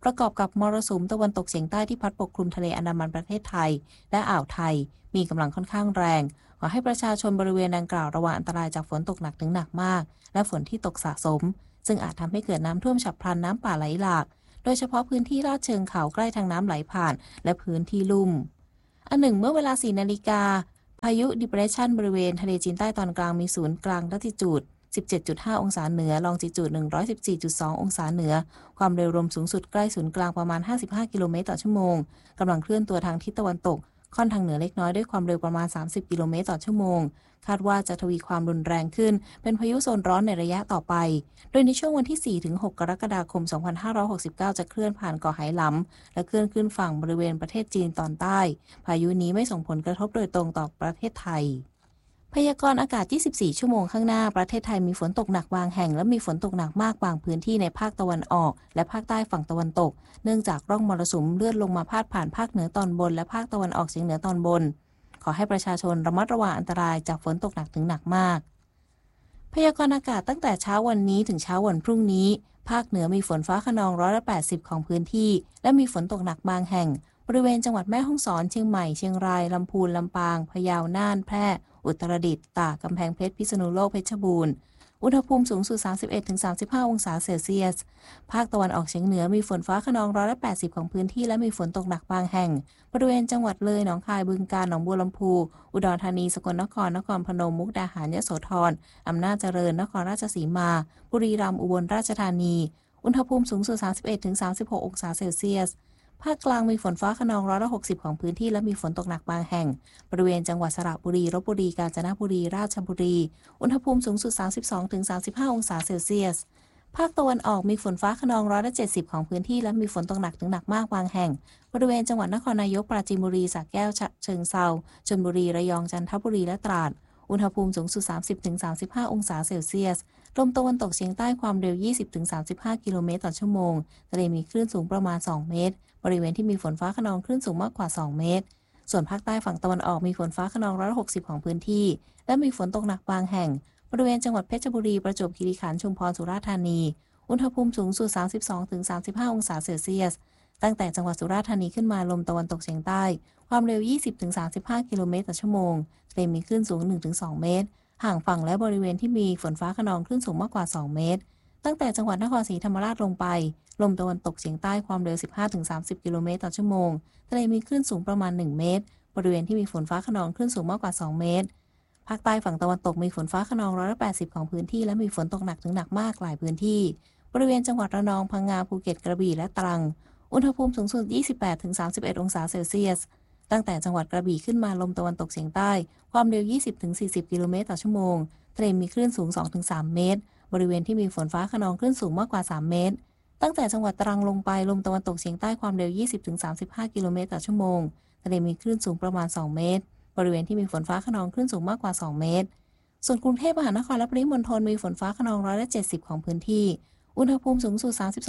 ประกอบกับมรสุมตะวันตกเฉียงใต้ที่พัดปกคลุมทะเลอันดามันประเทศไทยและอ่าวไทยมีกำลังค่อนข้างแรงขอให้ประชาชนบริเวณดังกล่าวระวังอันตรายจากฝนตกหนักถึงหนักมากและฝนที่ตกสะสมซึ่งอาจทำให้เกิดน้ำท่วมฉับพลันน้ำป่าไหลหลากโดยเฉพาะพื้นที่ลาดเชิงเขาใกล้ทางน้ำไหลผ่านและพื้นที่ลุ่มอันหนึ่งเมื่อเวลา 4 นาฬิกาพายุ Depression บริเวณทะเลจีนใต้ตอนกลางมีศูนย์กลางลัติจูด 17.5 องศาเหนือลองจิจูด 114.2 องศาเหนือความเร็วลมสูงสุดใกล้ศูนย์กลางประมาณ 55 กิโลเมตรต่อชั่วโมงกำลังเคลื่อนตัวทางทิศตะวันตกค่อนทางเหนือเล็กน้อยด้วยความเร็วประมาณ 30 กิโลเมตรต่อชั่วโมงคาดว่าจะทวีความรุนแรงขึ้นเป็นพายุโซนร้อนในระยะต่อไปโดยในช่วงวันที่ 4-6 กรกฎาคม 2569 จะเคลื่อนผ่านเกาะไหหลำและเคลื่อนขึ้นฝั่งบริเวณประเทศจีนตอนใต้พายุนี้ไม่ส่งผลกระทบโดยตรงต่อประเทศไทยพยากรณ์อากาศ 24 ชั่วโมงข้างหน้าประเทศไทยมีฝนตกหนักบางแห่งและมีฝนตกหนักมากบางพื้นที่ในภาคตะวันออกและภาคใต้ฝั่งตะวันตกเนื่องจากร่องมรสุมเลื่อนลงมาพาดผ่านภาคเหนือตอนบนและภาคตะวันออกเฉียงเหนือตอนบนขอให้ประชาชนระมัดระวังอันตรายจากฝนตกหนักถึงหนักมากพยากรณ์อากาศตั้งแต่เช้าวันนี้ถึงเช้าวันพรุ่งนี้ภาคเหนือมีฝนฟ้าคะนอง180ของพื้นที่และมีฝนตกหนักบางแห่งบริเวณจังหวัดแม่ฮ่องสอนเชียงใหม่เชียงรายลำพูนลำปางพะเยาน่านแพร่อุตรดิตถ์ตากกำแพงเพชรพิษณุโลกเพชรบูรณ์อุณหภูมิสูงสุด 31-35 องศาเซลเซียสภาคตะวันออกเฉียงเหนือมีฝนฟ้าคะนอง180ของพื้นที่และมีฝนตกหนักบางแห่งบริเวณจังหวัดเลยหนองคายบึงกาฬหนองบัวลำพูอุดรธานีสกลนครนครพนมมุกดาหารยโสธรอำนาจเจริญนครราชสีมาบุรีรัมย์อุบลราชธานีอุณหภูมิสูงสุด 31-36 องศาเซลเซียสภาคกลางมีฝนฟ้าคะนอง160ของพื้นที่และมีฝนตกหนักบางแห่งบริเวณจังหวัดสระบุรีลพบุรีกาญจนบุรีราชบุรีอุณหภูมิสูงสุด 32-35 องศาเซลเซียสภาคตะวันออกมีฝนฟ้าคะนอง170ของพื้นที่และมีฝนตกหนักถึงหนักมากบางแห่งบริเวณจังหวัดนครนายกปราจีนบุรีสระแก้วฉะเชิงเทราชลบุรีระยองจันทบุรีและตราดอุณหภูมิสูงสุด 30-35 องศาเซลเซียสลมตะวันตกเฉียงใต้ความเร็ว 20-35 กิโลเมตรต่อชั่วโมงทะเลมีคลื่นสูงประมาณ 2 เมตรบริเวณที่มีฝนฟ้าคะนองคลื่นสูงมากกว่า 2 เมตรส่วนภาคใต้ฝั่งตะวันออกมีฝนฟ้าคะนอง160ของพื้นที่และมีฝนตกหนักบางแห่งบริเวณจังหวัดเพชรบุรีประจวบคีรีขันธ์ชุมพรสุราษฎร์ธานีอุณหภูมิสูงสุด 32-35 องศาเซลเซียสตั้งแต่จังหวัดสุราษฎร์ธานีขึ้นมาลมตะวันตกเฉียงใต้ความเร็ว 20-35 กิโลเมตรต่อชั่วโมงทะเลมีคลื่นสูง 1-2 เมตรห่างฝั่งและบริเวณที่มีฝนฟ้าคะนองคลื่นสูงมากกว่า 2 เมตรตั้งแต่จังหวัดนครศรีธรรมราชลงไปลมตะวันตกเฉียงใต้ความเร็ว 15-30 กิโลเมตรต่อชั่วโมงทะเลมีคลื่นสูงประมาณ 1 เมตรบริเวณที่มีฝนฟ้าคะนองคลื่นสูงมากกว่า 2 เมตรภาคใต้ฝั่งตะวันตกมีฝนฟ้าคะนอง180ของพื้นที่และมีฝนตกหนักถึงหนักมากหลายพื้นที่บริเวณจังหวัดระนองพังงาภูเก็ตกระบี่และตรังอุณหภูมิสูงสุด 28-31 องศาเซลเซียสตั้งแต่จังหวัดกระบี่ขึ้นมาลมตะวันตกเฉียงใต้ความเร็ว 20-40 กิโลเมตรต่อชั่วโมงทะเลมีคลื่นสูง 2-3 เมตรบริเวณที่มีฝนฟ้าคะนองคลื่นสูงมากกว่า 3 เมตรตั้งแต่จังหวัดตรังลงไปลมตะวันตกเฉียงใต้ความเร็ว 20-35 กิโลเมตรต่อชั่วโมงทะเลมีคลื่นสูงประมาณ 2 เมตรบริเวณที่มีฝนฟ้าคะนองคลื่นสูงมากกว่า 2 เมตรส่วนกรุงเทพมหานครและปริมณฑลมีฝนฟ้าคะนอง170ของพื้นที่อุณหภูมิสูงสุด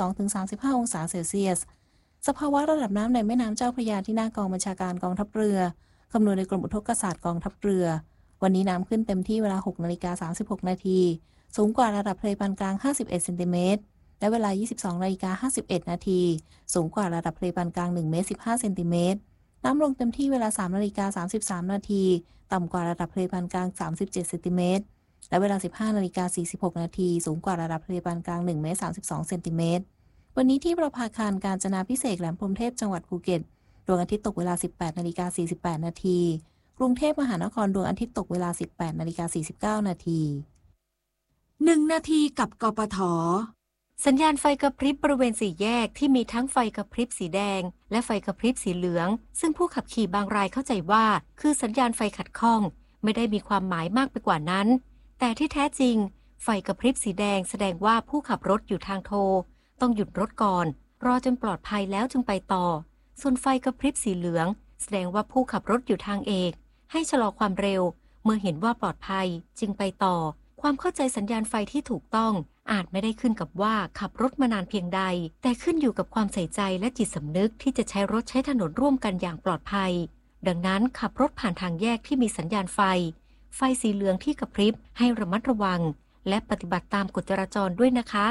32-35 องศาเซลเซียสสภาวะระดับน้ำในแม่น้ำเจ้าพระยาที่หน้ากองบัญชาการกองทัพเรือคำนวณโดยกรมอุทกศาสตร์กองทัพเรือวันนี้น้ำขึ้นเต็มที่เวลา 6:36 นาทีสูงกว่าระดับทะเลปานกลาง 51 เซนติเมตรและเวลา 22:51 นาทีสูงกว่าระดับทะเลปานกลาง 1 เมตร 15 เซนติเมตรน้ำลงเต็มที่เวลา 3:33 นาทีต่ำกว่าระดับทะเลปานกลาง 37 เซนติเมตรและเวลา 15:46 นาทีสูงกว่าระดับทะเลปานกลาง 1 เมตร 32 เซนติเมตรวันนี้ที่ประภาคารกาญจนาภิเษกแหลมพรหมเทพจังหวัดภูเก็ตดวงอาทิตย์ตกเวลา 18:48 นาทีกรุงเทพมหานครดวงอาทิตย์ตกเวลา 18:49 นาที 1 นาทีกับกปท. สัญญาณไฟกระพริบบริเวณสี่แยกที่มีทั้งไฟกระพริบสีแดงและไฟกระพริบสีเหลืองซึ่งผู้ขับขี่บางรายเข้าใจว่าคือสัญญาณไฟขัดข้องไม่ได้มีความหมายมากไปกว่านั้นแต่ที่แท้จริงไฟกระพริบสีแดงแสดงว่าผู้ขับรถอยู่ทางโทต้องหยุดรถก่อนรอจนปลอดภัยแล้วจึงไปต่อส่วนไฟกระพริบสีเหลืองแสดงว่าผู้ขับรถอยู่ทางเอกให้ชะลอความเร็วเมื่อเห็นว่าปลอดภัยจึงไปต่อความเข้าใจสัญญาณไฟที่ถูกต้องอาจไม่ได้ขึ้นกับว่าขับรถมานานเพียงใดแต่ขึ้นอยู่กับความใส่ใจและจิตสำนึกที่จะใช้รถใช้ถนนร่วมกันอย่างปลอดภัยดังนั้นขับรถผ่านทางแยกที่มีสัญญาณไฟสีเหลืองที่กระพริบให้ระมัดระวังและปฏิบัติตามกฎจราจรด้วยนะคะ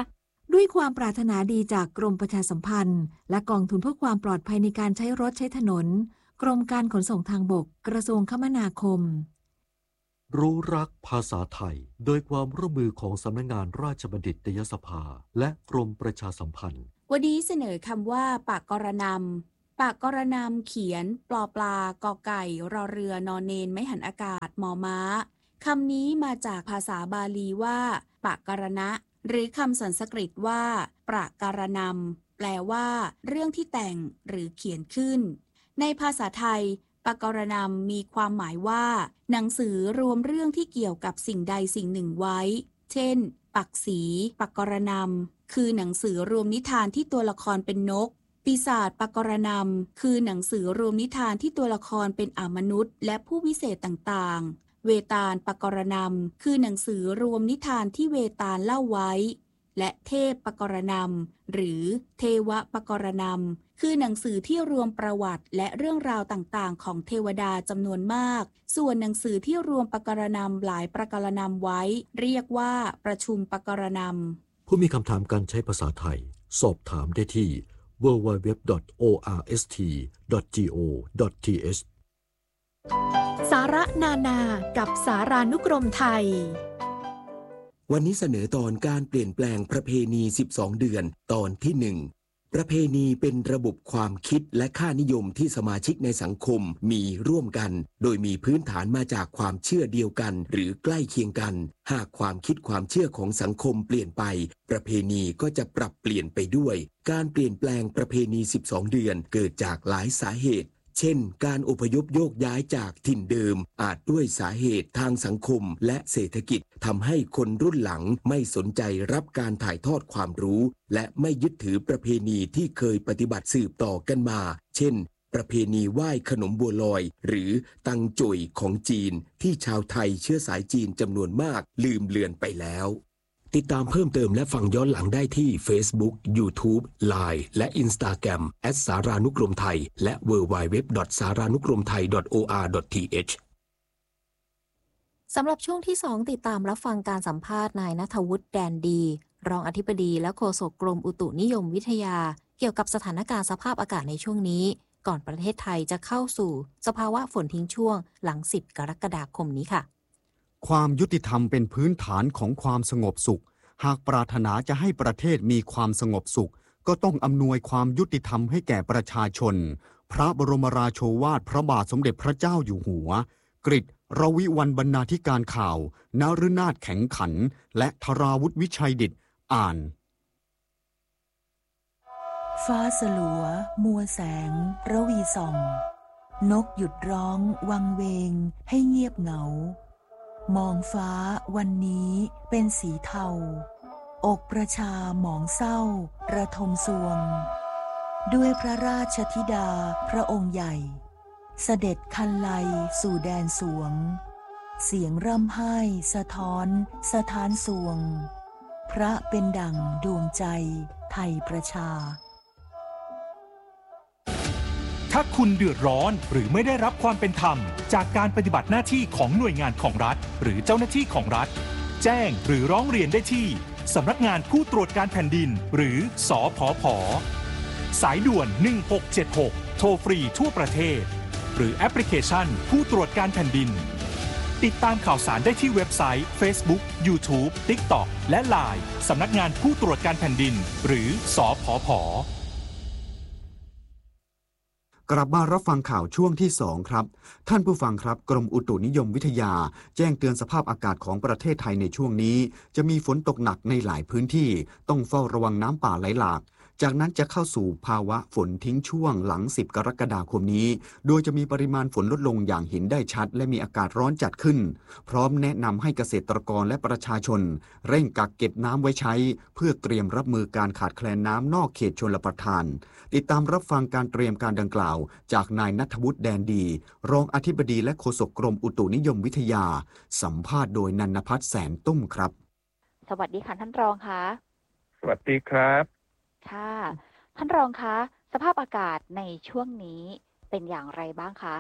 ด้วยความปรารถนาดีจากกรมประชาสัมพันธ์และกองทุนเพื่อความปลอดภัยในการใช้รถใช้ถนนกรมการขนส่งทางบกกระทรวงคมนาคมรู้รักภาษาไทยโดยความร่วมมือของสำนักงานราชบัณฑิตยสภาและกรมประชาสัมพันธ์วันนี้เสนอคำว่าปากกรณำปากกรณำเขียนปลอปลากอไก่รอเรือนอนเนนไม้หันอากาศมอม้าคำนี้มาจากภาษาบาลีว่าปากกรณะหรือคำสันสกฤตว่าปรากรณำแปลว่าเรื่องที่แต่งหรือเขียนขึ้นในภาษาไทยปากกรณำมีความหมายว่าหนังสือรวมเรื่องที่เกี่ยวกับสิ่งใดสิ่งหนึ่งไว้เช่นปักษีปากกรณำคือหนังสือรวมนิทานที่ตัวละครเป็นนกปีศาจปากกรณำคือหนังสือรวมนิทานที่ตัวละครเป็นอมนุษย์และผู้วิเศษต่างๆเวตาลปากรณำคือหนังสือรวมนิทานที่เวตาลเล่าไว้และเทพปกรณำหรือเทวปกรณำคือหนังสือที่รวมประวัติและเรื่องราวต่างๆของเทวดาจำนวนมากส่วนหนังสือที่รวมปกรณำหลายปกรณำไว้เรียกว่าประชุมปกรณำผู้มีคำถามการใช้ภาษาไทยสอบถามได้ที่ www.orst.go.th สาระนานากับสารานุกรมไทยวันนี้เสนอตอนการเปลี่ยนแปลงประเพณี12เดือนตอนที่1ประเพณีเป็นระบบความคิดและค่านิยมที่สมาชิกในสังคมมีร่วมกันโดยมีพื้นฐานมาจากความเชื่อเดียวกันหรือใกล้เคียงกันหากความคิดความเชื่อของสังคมเปลี่ยนไปประเพณีก็จะปรับเปลี่ยนไปด้วยการเปลี่ยนแปลงประเพณี12เดือนเกิดจากหลายสาเหตุเช่นการอพยพโยกย้ายจากถิ่นเดิมอาจด้วยสาเหตุทางสังคมและเศรษฐกิจทำให้คนรุ่นหลังไม่สนใจรับการถ่ายทอดความรู้และไม่ยึดถือประเพณีที่เคยปฏิบัติสืบต่อกันมาเช่นประเพณีไหว้ขนมบัวลอยหรือตังจุยของจีนที่ชาวไทยเชื้อสายจีนจำนวนมากลืมเลือนไปแล้วติดตามเพิ่มเติมและฟังย้อนหลังได้ที่ Facebook, YouTube, Line และ Instagram @ สารานุกรมไทยและ www.saranukromthai.or.th สำหรับช่วงที่2ติดตามรับฟังการสัมภาษณ์นายณัฐวุฒิแดนดีรองอธิบดีและโฆษกกรมอุตุนิยมวิทยาเกี่ยวกับสถานการณ์สภาพอากาศในช่วงนี้ก่อนประเทศไทยจะเข้าสู่สภาวะฝนทิ้งช่วงหลัง10กรกฎาคมนี้ค่ะความยุติธรรมเป็นพื้นฐานของความสงบสุขหากปรารถนาจะให้ประเทศมีความสงบสุขก็ต้องอำนวยความยุติธรรมให้แก่ประชาชนพระบรมราโชวาทพระบาทสมเด็จพระเจ้าอยู่หัวกฤษรวิวัลย์บรรณาธิการข่าวนฤนาถแข็งขันและธราวุฒิวิชัยดิษฐ์อ่านฟ้าสลัวมัวแสงระวีส่องนกหยุดร้องวังเวงให้เงียบเหงามองฟ้าวันนี้เป็นสีเทาอกประชาหมองเศร้าระทมสวงด้วยพระราชธิดาพระองค์ใหญ่เสด็จคันไลสู่แดนสวงเสียงร่ำไห้สะท้อนสถานสวงพระเป็นดั่งดวงใจไทยประชาถ้าคุณเดือดร้อนหรือไม่ได้รับความเป็นธรรมจากการปฏิบัติหน้าที่ของหน่วยงานของรัฐหรือเจ้าหน้าที่ของรัฐแจ้งหรือร้องเรียนได้ที่สำนักงานผู้ตรวจการแผ่นดินหรือสผผ.สายด่วน1676โทรฟรีทั่วประเทศหรือแอปพลิเคชันผู้ตรวจการแผ่นดินติดตามข่าวสารได้ที่เว็บไซต์ Facebook, YouTube, TikTok และ LINE สำนักงานผู้ตรวจการแผ่นดินหรือสผผ. กลับมารับฟังข่าวช่วงที่2ครับท่านผู้ฟังครับกรมอุตุนิยมวิทยาแจ้งเตือนสภาพอากาศของประเทศไทยในช่วงนี้จะมีฝนตกหนักในหลายพื้นที่ต้องเฝ้าระวังน้ำป่าไหลหลากจากนั้นจะเข้าสู่ภาวะฝนทิ้งช่วงหลัง10กรกฎาคมนี้โดยจะมีปริมาณฝนลดลงอย่างเห็นได้ชัดและมีอากาศร้อนจัดขึ้นพร้อมแนะนำให้เกษตรกรและประชาชนเร่งกักเก็บน้ำไว้ใช้เพื่อเตรียมรับมือการขาดแคลนน้ำนอกเขตชลประทานติดตามรับฟังการเตรียมการดังกล่าวจากนายณัฐวุฒิแดนดีรองอธิบดีและโฆษกกรมอุตุนิยมวิทยาสัมภาษณ์โดยนันภัทรแสนตุ้มครับสวัสดีค่ะท่านรองคะสวัสดีครับค่ะท่านรองคะสภาพอากาศในช่วงนี้เป็นอย่างไรบ้างคะ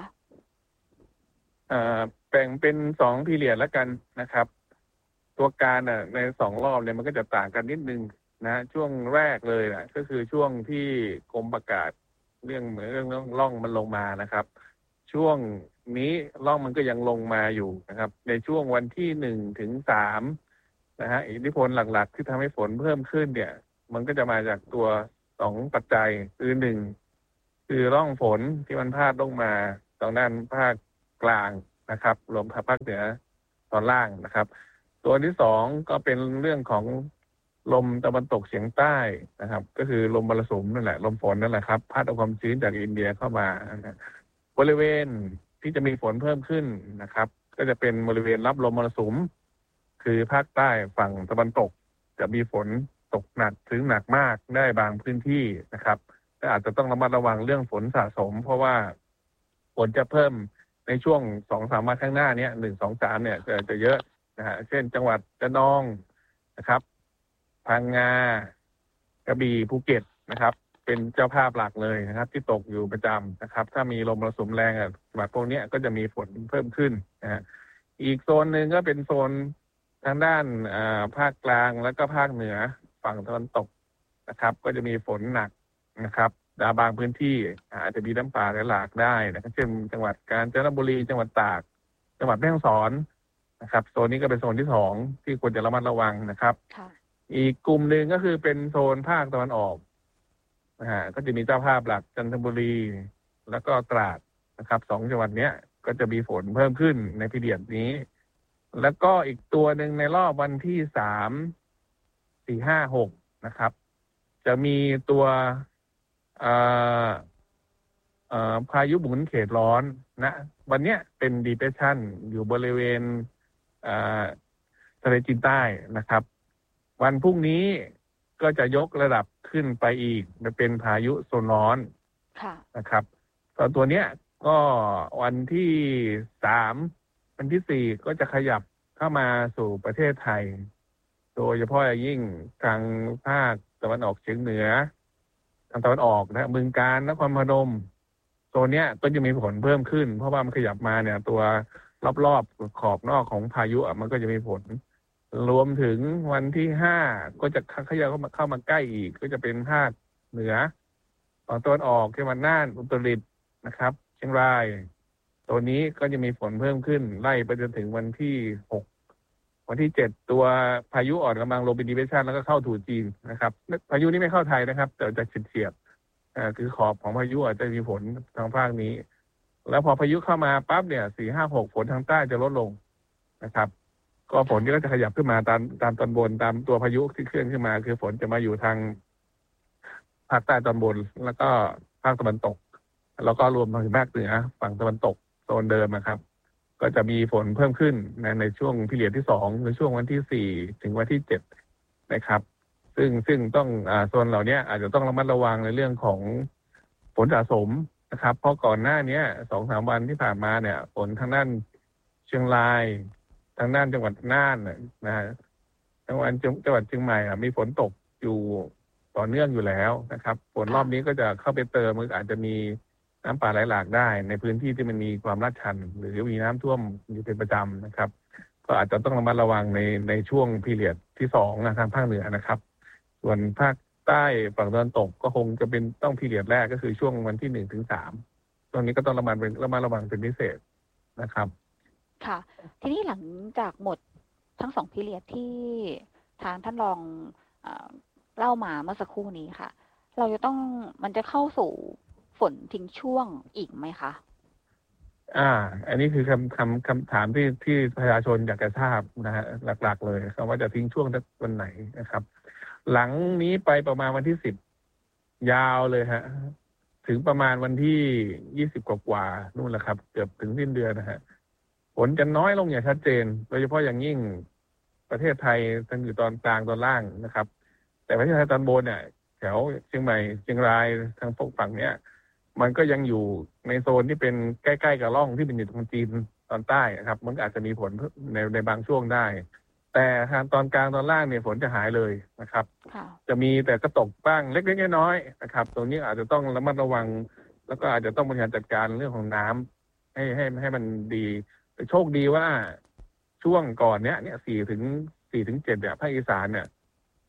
แบ่งเป็น2พีเรียดแล้วกันนะครับตัวการใน2รอบเนี่ยมันก็จะต่างกันนิดนึงนะช่วงแรกเลยนะก็คือช่วงที่กรมประกาศเรื่องร่องมันลงมานะครับช่วงนี้ร่องมันก็ยังลงมาอยู่นะครับในช่วงวันที่1 ถึง 3นะฮะอิทธิพลหลักๆที่ทำให้ฝนเพิ่มขึ้นเนี่ยมันก็จะมาจากตัว2ปัจจัยคือ1คือร่องฝนที่มันพาดลงมาตรงด้านภาคกลางนะครับรวมทั้งภาคเหนือตอนล่างนะครับตัวที่2ก็เป็นเรื่องของลมตะวันตกเฉียงใต้นะครับก็คือลมมรสุมนั่นแหละลมฝนนั่นแหละครับพัดเอาความชื้นจากอินเดียเข้ามาบริเวณที่จะมีฝนเพิ่มขึ้นนะครับก็จะเป็นบริเวณรับลมมรสุมคือภาคใต้ฝั่งตะวันตกจะมีฝนตกหนักถึงหนักมากได้บางพื้นที่นะครับแต่อาจจะต้องระมัดระวังเรื่องฝนสะสมเพราะว่าฝนจะเพิ่มในช่วง 2-3 วันข้างหน้านี้1 2 3เนี่ยจะเยอะนะฮะเช่นจังหวัดระนองนะครับพังงากระบี่ภูเก็ตนะครับเป็นเจ้าภาพหลักเลยนะครับที่ตกอยู่ประจำนะครับถ้ามีลมมรสุมแรงแบบพวกนี้ก็จะมีฝนเพิ่มขึ้นนะฮะอีกโซนหนึ่งก็เป็นโซนทางด้านภาคกลางแล้วก็ภาคเหนือฝั่งตะวันตกนะครับก็จะมีฝนหนักนะครับบางพื้นที่อาจจะมีน้ำป่าไหลหลากได้นะครับเช่นจังหวัดกาญจนบุรีจังหวัดตากจังหวัดแม่ฮ่องสอนนะครับโซนนี้ก็เป็นโซนที่2ที่ควรจะระมัดระวังนะครับอีกกลุ่มหนึ่งก็คือเป็นโซนภาคตะวันออกก็จะมีเจ้าภาพหลักจันทบุรีแล้วก็ตราดนะครับ2จังหวัดเนี้ยก็จะมีฝนเพิ่มขึ้นในพีเรียดนี้แล้วก็อีกตัวหนึ่งในรอบวันที่3 4 5 6นะครับจะมีตัวพายุหมุนเขตร้อนนะวันเนี้ยเป็น depression อยู่บริเวณทะเลจีนใต้นะครับวันพรุ่งนี้ก็จะยกระดับขึ้นไปอีกเป็นพายุโซนร้อนนะครับตอนตัวเนี้ยก็วันที่3วันที่4ก็จะขยับเข้ามาสู่ประเทศไทยโดยเฉพาะอย่างยิ่งทางภาคตะวันออกเฉียงเหนือทางตะวันออกนะบึงกาฬนครพนมตัวเนี้ยก็จะมีผลเพิ่มขึ้นเพราะว่ามันขยับมาเนี่ยตัวรอบๆขอบนอกของพายุมันก็จะมีผลรวมถึงวันที่5ก็จะขยับเข้ามาใกล้อีกก็จะเป็นภาคเหนือฝั่งตะวันออกจังหวัดน่านอุตรดิตถ์นะครับเชียงรายตัวนี้ก็จะมีฝนเพิ่มขึ้นไล่ไปจนถึงวันที่6วันที่7ตัวพายุอ่อนกำลังลงเป็น depression แล้วก็เข้าสู่จีนนะครับพายุนี้ไม่เข้าไทยนะครับแต่จะเฉียดคือขอบของพายุอาจจะมีฝนทางภาคนี้แล้วพอพายุเข้ามาปั๊บเนี่ย4 5 6ฝนทางใต้จะลดลงนะครับก็ฝนก็จะขยับขึ้นมาตามตอนบนตามตัวพายุที่เคลื่อนขึ้นมาคือฝนจะมาอยู่ทางภาคใต้ตอนบนแล้วก็ภาคตะวันตกแล้วก็รวมถึงภาคเหนือฝั่งตะวันตกโซนเดิมนะครับก็จะมีฝนเพิ่มขึ้นในช่วงพีเรียดที่2ในช่วงวันที่4ถึงวันที่7นะครับซึ่งต้องโซนเหล่านี้อาจจะต้องระมัดระวังในเรื่องของฝนสะสมนะครับเพราะก่อนหน้านี้ 2-3 วันที่ผ่านมาเนี่ยฝนทางด้านเชียงรายทางด้านจังหวัดน่านนะฮะจังหวัดเชียงใหม่มีฝนตกอยู่ต่อเนื่องอยู่แล้วนะครับฝนรอบนี้ก็จะเข้าไปเติมมันอาจจะมีน้ำป่าไหลหลากได้ในพื้นที่ที่มันมีความลาดชันหรือมีน้ำท่วมอยู่เป็นประจำนะครับก็อาจจะต้องระมัดระวังในช่วงพีเรียดที่2ทางภาคเหนือนะครับส่วนภาคใต้ฝั่งตะวันตกก็คงจะเป็นต้องพีเรียดแรกก็คือช่วงวันที่1 ถึง 3ตรงนี้ก็ต้องระมัดระวังเป็นพิเศษนะครับค่ะทีนี้หลังจากหมดทั้ง2พีเรียดที่ทางท่านรองเล่ามาเมื่อสักครู่นี้ค่ะมันจะเข้าสู่ฝนทิ้งช่วงอีกไหมคะอันนี้คือคำถามที่ประชาชนอยากจะทราบนะฮะหลักๆเลยว่าจะทิ้งช่วงวันไหนนะครับหลังนี้ไปประมาณวันที่10ยาวเลยฮะถึงประมาณวันที่20กว่านู่นแหละครับเกือบถึงสิ้นเดือนนะฮะฝนจะน้อยลงอย่างชัดเจนโดยเฉพาะอย่างยิ่งประเทศไทยทั้งอยู่ตอนกลางตอนล่างนะครับแต่ประเทศไทยตอนบนเนี่ยแถวเชียงใหม่เชียงรายทางฝั่งเนี้ยมันก็ยังอยู่ในโซนที่เป็นใกล้ๆกับร่องที่เป็นอยู่ทางจีนตอนใต้นะครับมันอาจจะมีผลในบางช่วงได้แต่ทางตอนกลางตอนล่างเนี่ยฝนจะหายเลยนะครับจะมีแต่ก็ตกบ้างเล็กๆน้อยๆนะครับตรงนี้อาจจะต้องระมัดระวังแล้วก็อาจจะต้องบริหารจัดการเรื่องของน้ำให้มันดีแต่โชคดีว่าช่วงก่อนเนี้ย4 ถึง 7เนี่ยภาคอีสานเนี่ย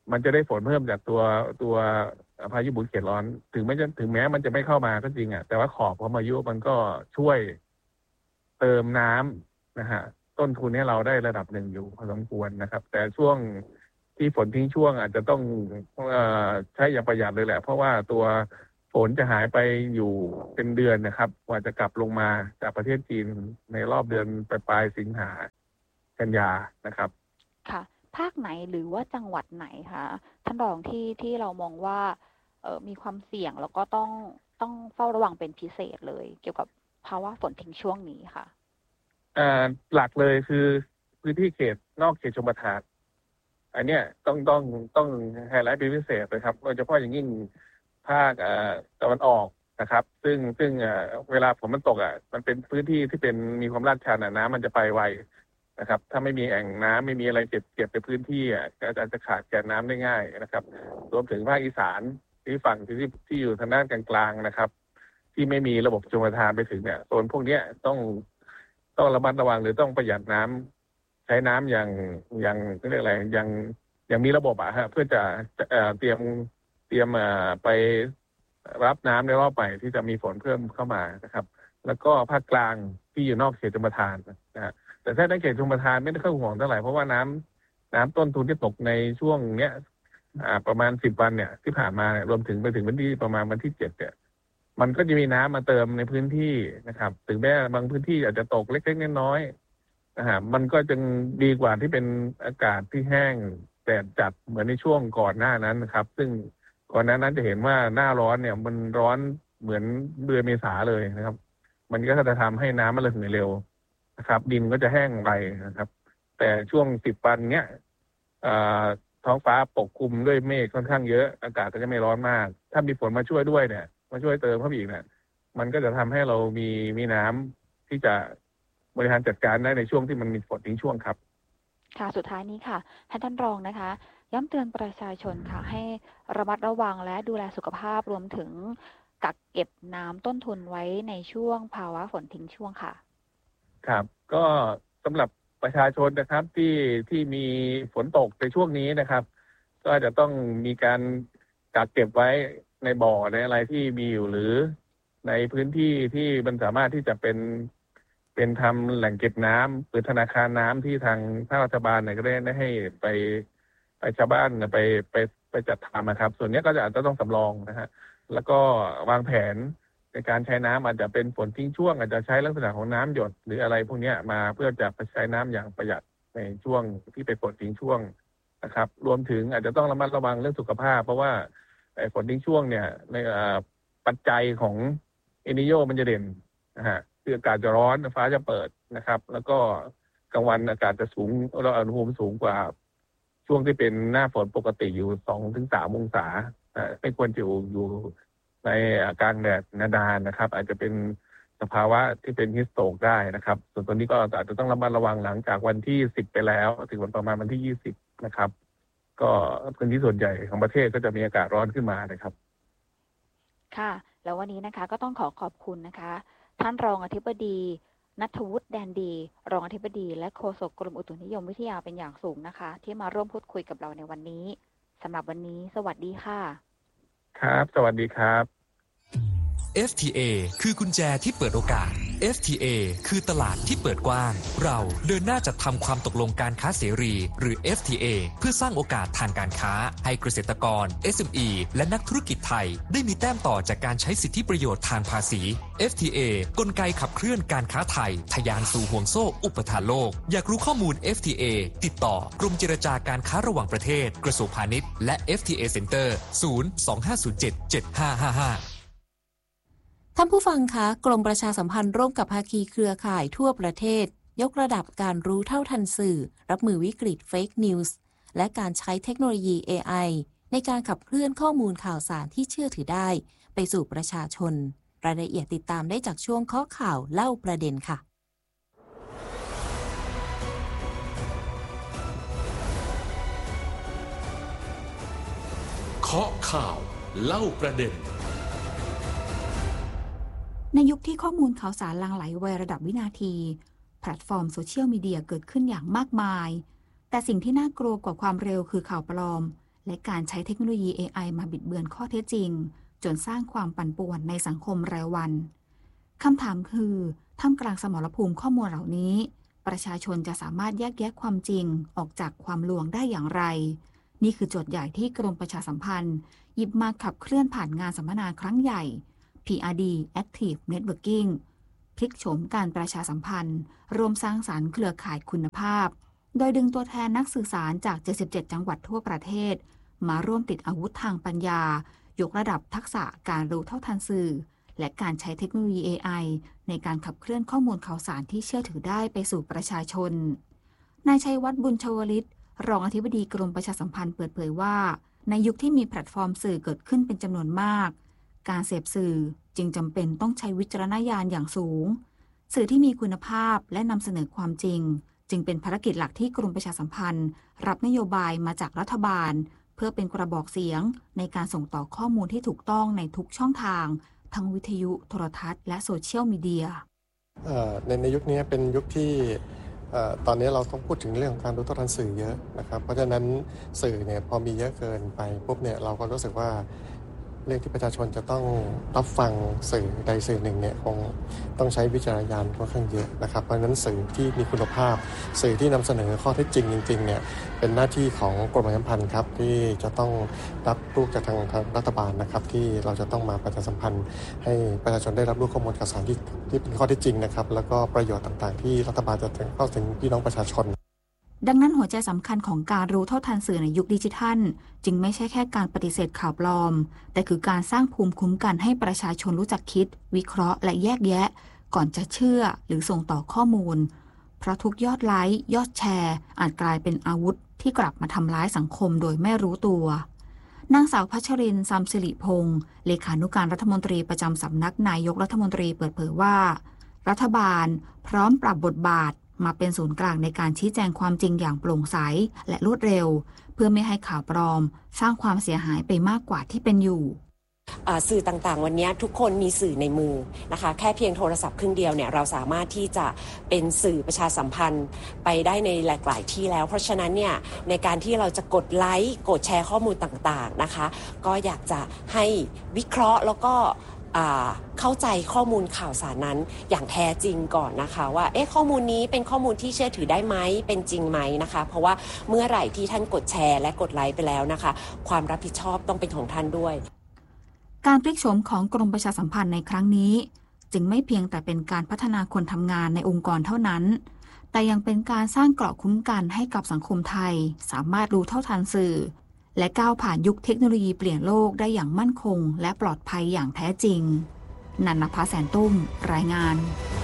มันจะได้ฝนเพิ่มจากตัวพายุหมุนเขตร้อนถึงแม้มันจะไม่เข้ามาก็จริงแต่ว่าขอบของพายุมันก็ช่วยเติมน้ำนะฮะต้นทุนให้เราได้ระดับหนึ่งอยู่พอสมควรนะครับแต่ช่วงที่ฝนทิ้งช่วงอาจจะต้องใช้อย่างประหยัดเลยแหละเพราะว่าตัวฝนจะหายไปอยู่เป็นเดือนนะครับกว่าจะกลับลงมาจากประเทศจีนในรอบเดือนปลายสิงหากันยานะครับค่ะภาคไหนหรือว่าจังหวัดไหนคะท่านรองที่เรามองว่ามีความเสี่ยงแล้วก็ต้องเฝ้าระวังเป็นพิเศษเลยเกี่ยวกับภาวะฝนทิ้งช่วงนี้ค่ะหลักเลยคือพื้นที่เขตนอกเขตชลประทานอันเนี้ยต้องไฮไลท์เป็นพิเศษเลยครับโดยเฉพาะอย่างยิ่งภาคตะวันออกนะครับซึ่งเวลาฝนมันตกมันเป็นพื้นที่ที่เป็นมีความลาดชันน้ำมันจะไปไวนะครับถ้าไม่มีแอ่งน้ำไม่มีอะไรเก็บในพื้นที่ก็อาจจะขาดแคลนน้ำได้ง่ายนะครับรวมถึงภาคอีสานที่ฝั่งที่อยู่ทางด้านกลางๆนะครับที่ไม่มีระบบชลประทานไปถึงเนี่ยโซนพวกนี้ต้องระมัดระวังหรือต้องประหยัดน้ำใช้น้ำอย่างเรียกอะไรอย่างมีระบบเพื่อจะเตรียมไปรับน้ำในรอบใหม่ที่จะมีฝนเพิ่มเข้ามานะครับแล้วก็ภาคกลางที่อยู่นอกเขตชลประทานนะฮะแต่ถ้าในเขตชลประทานไม่ได้เข้าห่วงเท่าไหร่เพราะว่าน้ำต้นทุนที่ตกในช่วงเนี้ยประมาณ10 วันเนี่ยที่ผ่านมารวมถึงไปถึงวันที่ประมาณวันที่7เนี่ยมันก็จะมีน้ำมาเติมในพื้นที่นะครับถึงแม้บางพื้นที่อาจจะตกเล็กๆน้อยๆนะฮะมันก็จึงดีกว่าที่เป็นอากาศที่แห้งแดดจัดเหมือนในช่วงก่อนหน้านั้นนะครับซึ่งก่อนหน้านั้นจะเห็นว่าหน้าร้อนเนี่ยมันร้อนเหมือนเดือนเมษาเลยนะครับมันก็จะทำให้น้ำมันระเหยเร็วนะครับดินก็จะแห้งไวนะครับแต่ช่วง10 วันเนี้ยท้องฟ้าปกคลุมด้วยเมฆค่อนข้างเยอะอากาศก็จะไม่ร้อนมากถ้ามีฝนมาช่วยด้วยเนี่ยมาช่วยเติมเข้าไปอีกเนี่ยมันก็จะทำให้เรามีน้ำที่จะบริหารจัดการได้ในช่วงที่มันมีฝนทิ้งช่วงครับค่ะสุดท้ายนี้ค่ะให้ท่านรองนะคะย้ำเตือนประชาชนค่ะให้ระมัดระวังและดูแลสุขภาพรวมถึงกักเก็บน้ำต้นทุนไว้ในช่วงภาวะฝนทิ้งช่วงค่ะครับก็สำหรับประชาชนนะครับที่มีฝนตกในช่วงนี้นะครับก็จะต้องมีการกักเก็บไว้ในบ่อในอะไรที่มีอยู่หรือในพื้นที่ที่มันสามารถที่จะเป็นทำแหล่งเก็บน้ำหรือธนาคารน้ำที่ทางภาครัฐบาลเนี่ยก็ได้ให้ไปชาวบ้านไปจัดทำนะครับส่วนนี้ก็อาจจะต้องสำรองนะฮะแล้วก็วางแผนในการใช้น้ำอาจจะเป็นฝนทิ้งช่วงอาจจะใช้ลักษณะของน้ำหยดหรืออะไรพวกนี้มาเพื่อจะใช้น้ำอย่างประหยัดในช่วงที่เป็นฝนทิ้งช่วงนะครับรวมถึงอาจจะต้องระมัดระวังเรื่องสุขภาพเพราะว่าฝนทิ้งช่วงเนี่ยในปัจจัยของเอนิโยมันจะเด่นนะฮะคืออากาศจะร้อนฟ้าจะเปิดนะครับแล้วก็กลางวันอากาศจะสูงเราอุณหภูมิสูงกว่าช่วงที่เป็นหน้าฝนปกติอยู่ 2-3 องศาไม่ควรจะอยู่ในกลางแดดนานๆนะครับอาจจะเป็นสภาวะที่เป็นฮิสโตรกได้นะครับส่วนตัวนี้ก็อาจจะต้องระมัดระวังหลังจากวันที่10ไปแล้วถึงวันประมาณวันที่20นะครับก็พื้นที่ส่วนใหญ่ของประเทศก็จะมีอากาศร้อนขึ้นมานะครับค่ะแล้ววันนี้นะคะก็ต้องขอบคุณนะคะท่านรองอธิบดีณัฐวุฒิแดนดีรองอธิบดีและโฆษกกรมอุตุนิยมวิทยาเป็นอย่างสูงนะคะที่มาร่วมพูดคุยกับเราในวันนี้สำหรับวันนี้สวัสดีค่ะครับสวัสดีครับ FTA คือกุญแจที่เปิดโอกาส FTA คือตลาดที่เปิดกว้างเราเดินหน้าจัดทำความตกลงการค้าเสรีหรือ FTA เพื่อสร้างโอกาสทางการค้าให้เกษตรกร SME และนักธุรกิจไทยได้มีแต้มต่อจากการใช้สิทธิประโยชน์ทางภาษี FTA กลไกขับเคลื่อนการค้าไทยทะยานสู่ห่วงโซ่อุปทานโลกอยากรู้ข้อมูล FTA ติดต่อกรมเจรจาการค้าระหว่างประเทศกระทรวงพาณิชย์และ FTA Center 025077555 ท่านผู้ฟังคะกรมประชาสัมพันธ์ร่วมกับภาคีเครือข่ายทั่วประเทศยกระดับการรู้เท่าทันสื่อรับมือวิกฤตเฟกนิวส์และการใช้เทคโนโลยี AI ในการขับเคลื่อนข้อมูลข่าวสารที่เชื่อถือได้ไปสู่ประชาชนรายละเอียดติดตามได้จากช่วงข้อข่าวเล่าประเด็นค่ะเคาะข่าวเล่าประเด็นในยุคที่ข้อมูลข่าวสารหลั่งไหลไวระดับวินาทีแพลตฟอร์มโซเชียลมีเดียเกิดขึ้นอย่างมากมายแต่สิ่งที่น่ากลัวกว่าความเร็วคือข่าวปลอมและการใช้เทคโนโลยี AI มาบิดเบือนข้อเท็จจริงจนสร้างความปั่นป่วนในสังคมรายวันคำถามคือท่ามกลางสมรภูมิข้อมูลเหล่านี้ประชาชนจะสามารถแยกแยะความจริงออกจากความลวงได้อย่างไรนี่คือโจทย์ใหญ่ที่กรมประชาสัมพันธ์หยิบมาขับเคลื่อนผ่านงานสัมมนาครั้งใหญ่ PRD Active Networking พลิกโฉมการประชาสัมพันธ์รวมสร้างสรรค์เครือข่ายคุณภาพโดยดึงตัวแทนนักสื่อสารจาก 77 จังหวัดทั่วประเทศมาร่วมติดอาวุธทางปัญญายกระดับทักษะการรู้เท่าทันสื่อและการใช้เทคโนโลยี AI ในการขับเคลื่อนข้อมูลข่าวสารที่เชื่อถือได้ไปสู่ประชาชนนายชัยวัฒน์บุญชวลิตรองอธิบดีกรมประชาสัมพันธ์เปิดเผยว่าในยุคที่มีแพลตฟอร์มสื่อเกิดขึ้นเป็นจำนวนมากการเสพสื่อจึงจำเป็นต้องใช้วิจารณญาณอย่างสูงสื่อที่มีคุณภาพและนำเสนอความจริงจึงเป็นภารกิจหลักที่กรมประชาสัมพันธ์รับนโยบายมาจากรัฐบาลเพื่อเป็นกระบอกเสียงในการส่งต่อข้อมูลที่ถูกต้องในทุกช่องทางทั้งวิทยุโทรทัศน์และโซเชียลมีเดียในยุคนี้เป็นยุคที่ตอนนี้เราต้องพูดถึงเรื่องของการรู้เท่าทันสื่อเยอะนะครับเพราะฉะนั้นสื่อเนี่ยพอมีเยอะเกินไปปุ๊บเนี่ยเราก็รู้สึกว่าเรื่องที่ประชาชนจะต้องรับฟังสื่อใดสื่อหนึ่งเนี่ยคงต้องใช้วิจารณญาณค่อนข้างเยอะนะครับเพราะฉะนั้นสื่อที่มีคุณภาพสื่อที่นำเสนอข้อเท็จจริงจริงๆเนี่ยเป็นหน้าที่ของกรมประชาสัมพันธ์ครับที่จะต้องรับรู้จากทางรัฐบาลนะครับที่เราจะต้องมาประชาสัมพันธ์ให้ประชาชนได้รับรู้ข้อมูลข่าวสารที่เป็นข้อเท็จจริงนะครับแล้วก็ประโยชน์ต่างๆที่รัฐบาลจะเข้าถึงพี่น้องประชาชนดังนั้นหัวใจสำคัญของการรู้เท่าทันสื่อในยุคดิจิทัลจึงไม่ใช่แค่การปฏิเสธข่าวปลอมแต่คือการสร้างภูมิคุ้มกันให้ประชาชนรู้จักคิดวิเคราะห์และแยกแยะก่อนจะเชื่อหรือส่งต่อข้อมูลเพราะทุกยอดไลค์ยอดแชร์อาจกลายเป็นอาวุธที่กลับมาทำร้ายสังคมโดยไม่รู้ตัวนางสาวพัชรินทร์ ซัมสิริพงศ์เลขานุการรัฐมนตรีประจำสำนักนายกรัฐมนตรีเปิดเผยว่ารัฐบาลพร้อมปรับบทบาทมาเป็นศูนย์กลางในการชี้แจงความจริงอย่างโปร่งใสและรวดเร็วเพื่อไม่ให้ข่าวปลอมสร้างความเสียหายไปมากกว่าที่เป็นอยู่สื่อต่างๆวันนี้ทุกคนมีสื่อในมือนะคะแค่เพียงโทรศัพท์เครื่องเดียวเนี่ยเราสามารถที่จะเป็นสื่อประชาสัมพันธ์ไปได้ในหลากหลายที่แล้วเพราะฉะนั้นเนี่ยในการที่เราจะกดไลค์กดแชร์ข้อมูลต่างๆนะคะก็อยากจะให้วิเคราะห์แล้วก็เข้าใจข้อมูลข่าวสารนั้นอย่างแท้จริงก่อนนะคะว่าข้อมูลนี้เป็นข้อมูลที่เชื่อถือได้ไหมเป็นจริงไหมนะคะเพราะว่าเมื่อไหร่ที่ท่านกดแชร์และกดไลค์ไปแล้วนะคะความรับผิดชอบต้องเป็นของท่านด้วยการพลิกโฉมของกรมประชาสัมพันธ์ในครั้งนี้จึงไม่เพียงแต่เป็นการพัฒนาคนทำงานในองค์กรเท่านั้นแต่ยังเป็นการสร้างเกราะคุ้มกันให้กับสังคมไทยสามารถรู้เท่าทันสื่อและก้าวผ่านยุคเทคโนโลยีเปลี่ยนโลกได้อย่างมั่นคงและปลอดภัยอย่างแท้จริงนันนภาแสนตุ้มรายงาน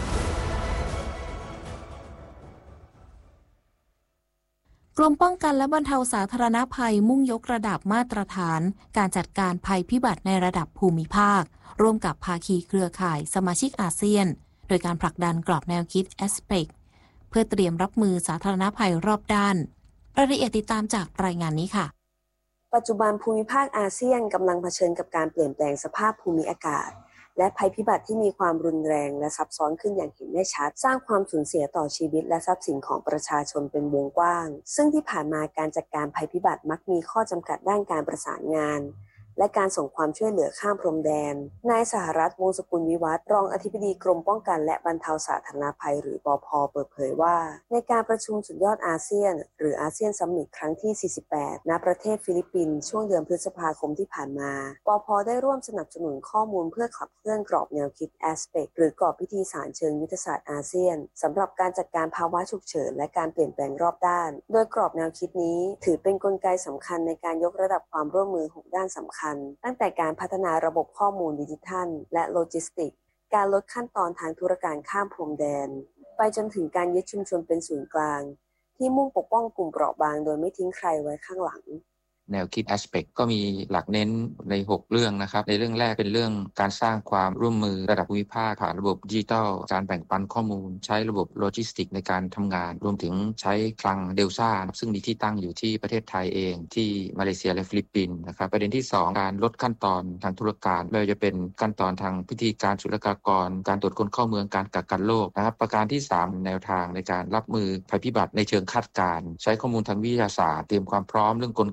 กรมป้องกันและบรรเทาสาธารณภัยมุ่งยกระดับมาตรฐานการจัดการภัยพิบัติในระดับภูมิภาคร่วมกับภาคีเครือข่ายสมาชิกอาเซียนโดยการผลักดันกรอบแนวคิด ASPEC เพื่อเตรียมรับมือสาธารณภัยรอบด้านรายละเอียดติดตามจากรายงานนี้ค่ะปัจจุบันภูมิภาคอาเซียนกำลังเผชิญกับการเปลี่ยนแปลงสภาพภูมิอากาศและภัยพิบัติที่มีความรุนแรงและซับซ้อนขึ้นอย่างเห็นได้ชัดสร้างความสูญเสียต่อชีวิตและทรัพย์สินของประชาชนเป็นวงกว้างซึ่งที่ผ่านมาการจัดการภัยพิบัติมักมีข้อจำกัดด้านการประสานงานและการส่งความช่วยเหลือข้ามพรมแดนนายสหรัฐวงศ์สกุลวิวัฒน์รองอธิบดีกรมป้องกันและบรรเทาสาธารณภัยหรือปภ.เปิดเผยว่าในการประชุมสุดยอดอาเซียนหรืออาเซียนซัมมิตครั้งที่48ณประเทศฟิลิปปินส์ช่วงเดือนพฤษภาคมที่ผ่านมาปภ.ได้ร่วมสนับสนุนข้อมูลเพื่อขับเคลื่อนกรอบแนวคิด ASPEC หรือกรอบวิธีสารเชิงยุทธศาสตร์อาเซียนสำหรับการจัดการภาวะฉุกเฉินและการเปลี่ยนแปลงรอบด้านโดยกรอบแนวคิดนี้ถือเป็นกลไกสำคัญในการยกระดับความร่วมมือ6ด้านสำคัญตั้งแต่การพัฒนาระบบข้อมูลดิจิทัลและโลจิสติกส์การลดขั้นตอนทางธุรการข้ามพรมแดนไปจนถึงการยึดชุมชนเป็นศูนย์กลางที่มุ่งปกป้องกลุ่มเปราะบางโดยไม่ทิ้งใครไว้ข้างหลังแนวคิด ASPEC ก็มีหลักเน้นใน6เรื่องนะครับในเรื่องแรกเป็นเรื่องการสร้างความร่วมมือระดับภูมิภาคผ่านระบบดิจิทัลการแบ่งปันข้อมูลใช้ระบบโลจิสติกในการทำงานรวมถึงใช้คลังเดลซ่าซึ่งมีที่ตั้งอยู่ที่ประเทศไทยเองที่มาเลเซียและฟิลิปปินส์นะครับประเด็นที่2การลดขั้นตอนทางธุรการไม่ว่าจะเป็นขั้นตอนทางพิธีการศุลกากรการตรวจคนเข้าเมืองการกักกันโรคนะครับประการที่3แนวทางในการรับมือภัยพิบัติในเชิงคาดการณ์ใช้ข้อมูลทางวิทยาศาสตร์เตรียมความพร้อมเรื่องกลไกล่วงหน้า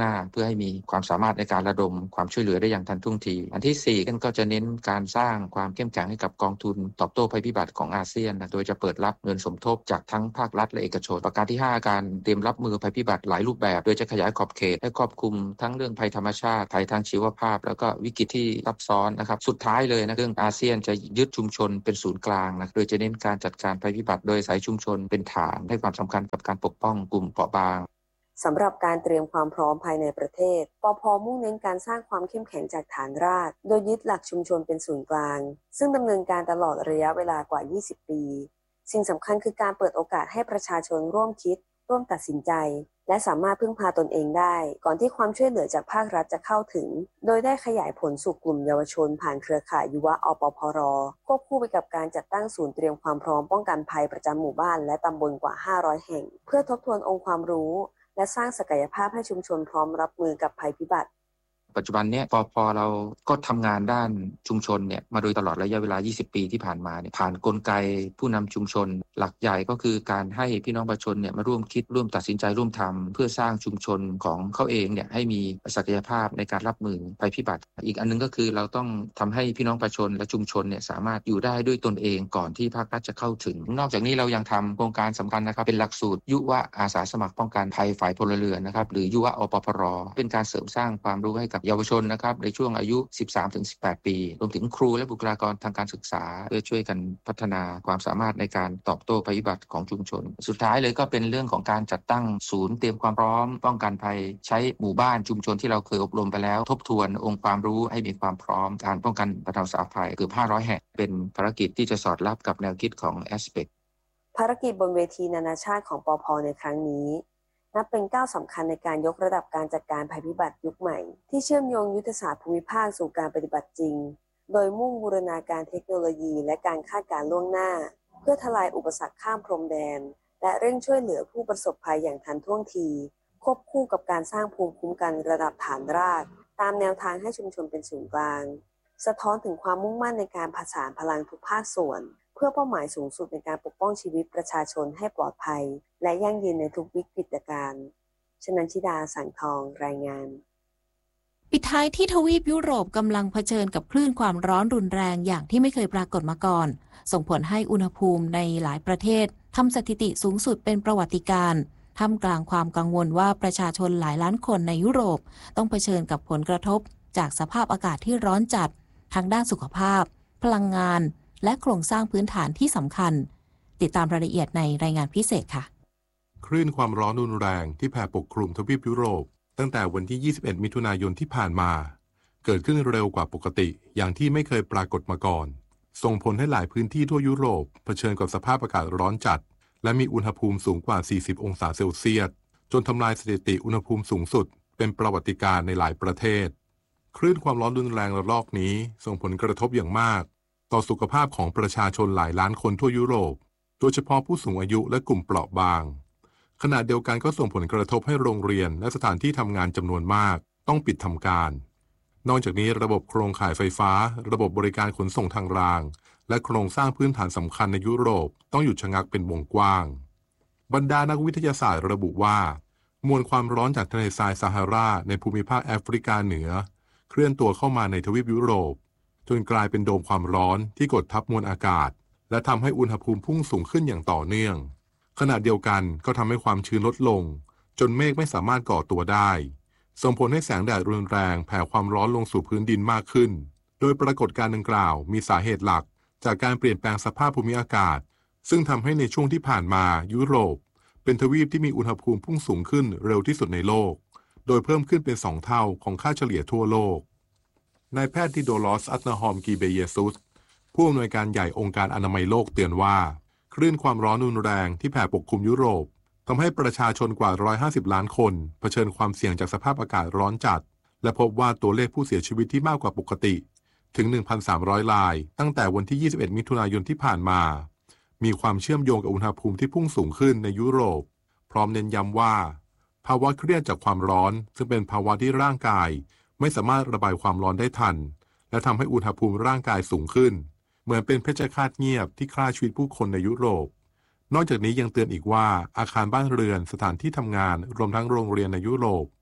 น้าเพื่อให้มีความสามารถในการระดมความช่วยเหลือได้อย่างทันท่วงทีอันที่4ก็จะเน้นการสร้างความเข้มแข็งให้กับกองทุนตอบโต้ภัยพิบัติของอาเซียนโดยจะเปิดรับเงินสมทบจากทั้งภาครัฐและเอกชนประการที่5การเตรียมรับมือภัยพิบัติหลายรูปแบบโดยจะขยายขอบเขตให้ครอบคลุมทั้งเรื่องภัยธรรมชาติภัยทางชีวภาพแล้วก็วิกฤตที่ซับซ้อนนะครับสุดท้ายเลยเรื่องอาเซียนจะยึดชุมชนเป็นศูนย์กลางโดยจะเน้นการจัดการภัยพิบัติโดยอาศัยชุมชนเป็นฐานให้ความสำคัญกับการปกป้องกลุ่มเปราะบางสำหรับการเตรียมความพร้อมภายในประเทศปภ.มุ่งเน้นการสร้างความเข้มแข็งจากฐานรากโดยยึดหลักชุมชนเป็นศูนย์กลางซึ่งดำเนินการตลอดระยะเวลากว่า 20 ปีสิ่งสำคัญคือการเปิดโอกาสให้ประชาชนร่วมคิดร่วมตัดสินใจและสามารถพึ่งพาตนเองได้ก่อนที่ความช่วยเหลือจากภาครัฐจะเข้าถึงโดยได้ขยายผลสู่กลุ่มเยาวชนผ่านเครือข่ายยุวอปพร.ควบคู่ไปกับการจัดตั้งศูนย์เตรียมความพร้อมป้องกันภัยประจำหมู่บ้านและตำบลกว่า500แห่งเพื่อทบทวนองค์ความรู้และสร้างศักยภาพให้ชุมชนพร้อมรับมือกับภัยพิบัติปัจจุบันนี้ปภ.เราก็ทำงานด้านชุมชนมาโดยตลอดระยะเวลา20 ปีที่ผ่านมาผ่านกลไกผู้นำชุมชนหลักใหญ่ก็คือการให้พี่น้องประชาชนมาร่วมคิดร่วมตัดสินใจร่วมทำเพื่อสร้างชุมชนของเขาเองให้มีศักยภาพในการรับมือภัยพิบัติอีกอันนึงก็คือเราต้องทำให้พี่น้องประชาชนและชุมชนสามารถอยู่ได้ด้วยตนเองก่อนที่ภาครัฐจะเข้าถึงนอกจากนี้เรายังทำโครงการสำคัญนะครับเป็นหลักสูตรยุวอาสาสมัครป้องกันภัยฝ่ายพลเรือนนะครับหรือยุวอปพร.เป็นการเสริมสร้างความรู้ให้กับเยาวชนนะครับในช่วงอายุ 13-18 ปีรวมถึงครูและบุคลากรทางการศึกษาเพื่อช่วยกันพัฒนาความสามารถในการตอบโต้ภัยพิบัติของชุมชนสุดท้ายเลยก็เป็นเรื่องของการจัดตั้งศูนย์เตรียมความพร้อมป้องกันภัยใช้หมู่บ้านชุมชนที่เราเคยอบรมไปแล้วทบทวนองค์ความรู้ให้มีความพร้อมการป้องกันบรรเทาสาธารณภัยเกือบ500แห่งเป็นภารกิจที่จะสอดรับกับแนวคิดของ ASPEC ภารกิจบนเวทีนานาชาติของปภ.ในครั้งนี้นับเป็นก้าวสำคัญในการยกระดับการจัดการภัยพิบัติยุคใหม่ที่เชื่อมโยงยุทธศาสตร์ภูมิภาคสู่การปฏิบัติจริงโดยมุ่งบูรณาการเทคโนโลยีและการคาดการณ์ล่วงหน้าเพื่อทลายอุปสรรคข้ามพรมแดนและเร่งช่วยเหลือผู้ประสบภัยอย่างทันท่วงทีควบคู่กับการสร้างภูมิคุ้มกันระดับฐานรากตามแนวทางให้ชุมชนเป็นศูนย์กลางสะท้อนถึงความมุ่งมั่นในการผสานพลังทุกภาคส่วนเพื่อเป้าหมายสูงสุดในการปกป้องชีวิตประชาชนให้ปลอดภัยและยั่งยืนในทุกวิกฤตการณ์ชนันชิดา สังทองรายงานปิดท้ายที่ทวีปยุโรปกำลังเผชิญกับคลื่นความร้อนรุนแรงอย่างที่ไม่เคยปรากฏมาก่อนส่งผลให้อุณหภูมิในหลายประเทศทำสถิติสูงสุดเป็นประวัติการณ์ท่ามกลางความกังวลว่าประชาชนหลายล้านคนในยุโรปต้องเผชิญกับผลกระทบจากสภาพอากาศที่ร้อนจัดทั้งด้านสุขภาพพลังงานและโครงสร้างพื้นฐานที่สำคัญติดตามรายละเอียดในรายงานพิเศษค่ะคลื่นความร้อนรุนแรงที่แผ่ปกคลุมทวีปยุโรปตั้งแต่วันที่ 21 มิถุนายนที่ผ่านมาเกิดขึ้นเร็วกว่าปกติอย่างที่ไม่เคยปรากฏมาก่อนส่งผลให้หลายพื้นที่ทั่วยุโรปเผชิญกับสภาพอากาศร้อนจัดและมีอุณหภูมิสูงกว่า 40 องศาเซลเซียสจนทำลายสถิติอุณหภูมิสูงสุดเป็นประวัติการณ์ในหลายประเทศคลื่นความร้อนรุนแรงระลอกนี้ส่งผลกระทบอย่างมากต่อสุขภาพของประชาชนหลายล้านคนทั่วยุโรปโดยเฉพาะผู้สูงอายุและกลุ่มเปราะบางขณะเดียวกันก็ส่งผลกระทบให้โรงเรียนและสถานที่ทำงานจำนวนมากต้องปิดทำการนอกจากนี้ระบบโครงข่ายไฟฟ้าระบบบริการขนส่งทางรางและโครงสร้างพื้นฐานสำคัญในยุโรปต้องหยุดชะงักเป็นวงกว้างบรรดานักวิทยาศาสตร์ระบุว่ามวลความร้อนจากทะเลทรายซาฮาราในภูมิภาคแอฟริกาเหนือเคลื่อนตัวเข้ามาในทวีปยุโรปจนกลายเป็นโดมความร้อนที่กดทับมวลอากาศและทำให้อุณหภูมิพุ่งสูงขึ้นอย่างต่อเนื่องขณะเดียวกันก็ทำให้ความชื้นลดลงจนเมฆไม่สามารถก่อตัวได้ส่งผลให้แสงแดดรุนแรงแผ่ความร้อนลงสู่พื้นดินมากขึ้นโดยปรากฏการณ์ดังกล่าวมีสาเหตุหลักจากการเปลี่ยนแปลงสภาพภูมิอากาศซึ่งทำให้ในช่วงที่ผ่านมายุโรปเป็นทวีปที่มีอุณหภูมิพุ่งสูงขึ้นเร็วที่สุดในโลกโดยเพิ่มขึ้นเป็น2 เท่าของค่าเฉลี่ยทั่วโลกนายแพทย์ทิโดรอส อัตนาฮอม กีเบเยซุสผู้อำนวยการใหญ่องค์การอนามัยโลกเตือนว่าคลื่นความร้อนรุนแรงที่แผ่ปกคลุมยุโรปทำให้ประชาชนกว่า150ล้านคนเผชิญความเสี่ยงจากสภาพอากาศร้อนจัดและพบว่าตัวเลขผู้เสียชีวิตที่มากกว่าปกติถึง 1,300 รายตั้งแต่วันที่ 21 มิถุนายนที่ผ่านมามีความเชื่อมโยงกับอุณหภูมิที่พุ่งสูงขึ้นในยุโรปพร้อมเน้นย้ำว่าภาวะเครียดจากความร้อนซึ่งเป็นภาวะที่ร่างกายไม่สามารถระบายความร้อนได้ทันและทำให้อุณหภูมิร่างกายสูงขึ้นเหมือนเป็นเพชฌฆาตเงียบที่ฆ่าชีวิตผู้คนในยุโรปนอกจากนี้ยังเตือนอีกว่าอาคารบ้านเรือนสถานที่ทำงานรวมทั้งโรงเรียนในยุโรป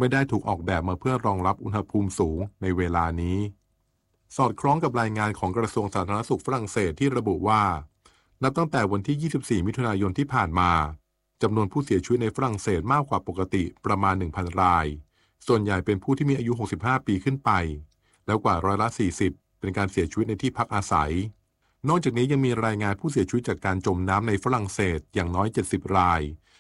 ไม่ได้ถูกออกแบบมาเพื่อรองรับอุณหภูมิสูงในเวลานี้สอดคล้องกับรายงานของกระทรวงสาธารณสุขฝรั่งเศสที่ระบุว่านับตั้งแต่วันที่ 24 มิถุนายนที่ผ่านมาจำนวนผู้เสียชีวิตในฝรั่งเศสมากกว่าปกติประมาณ 1,000 รายส่วนใหญ่เป็นผู้ที่มีอายุ 65 ปีขึ้นไปแล้วกว่า40%เป็นการเสียชีวิตในที่พักอาศัยนอกจากนี้ยังมีรายงานผู้เสียชีวิตจากการจมน้ำในฝรั่งเศสอย่างน้อย70 ราย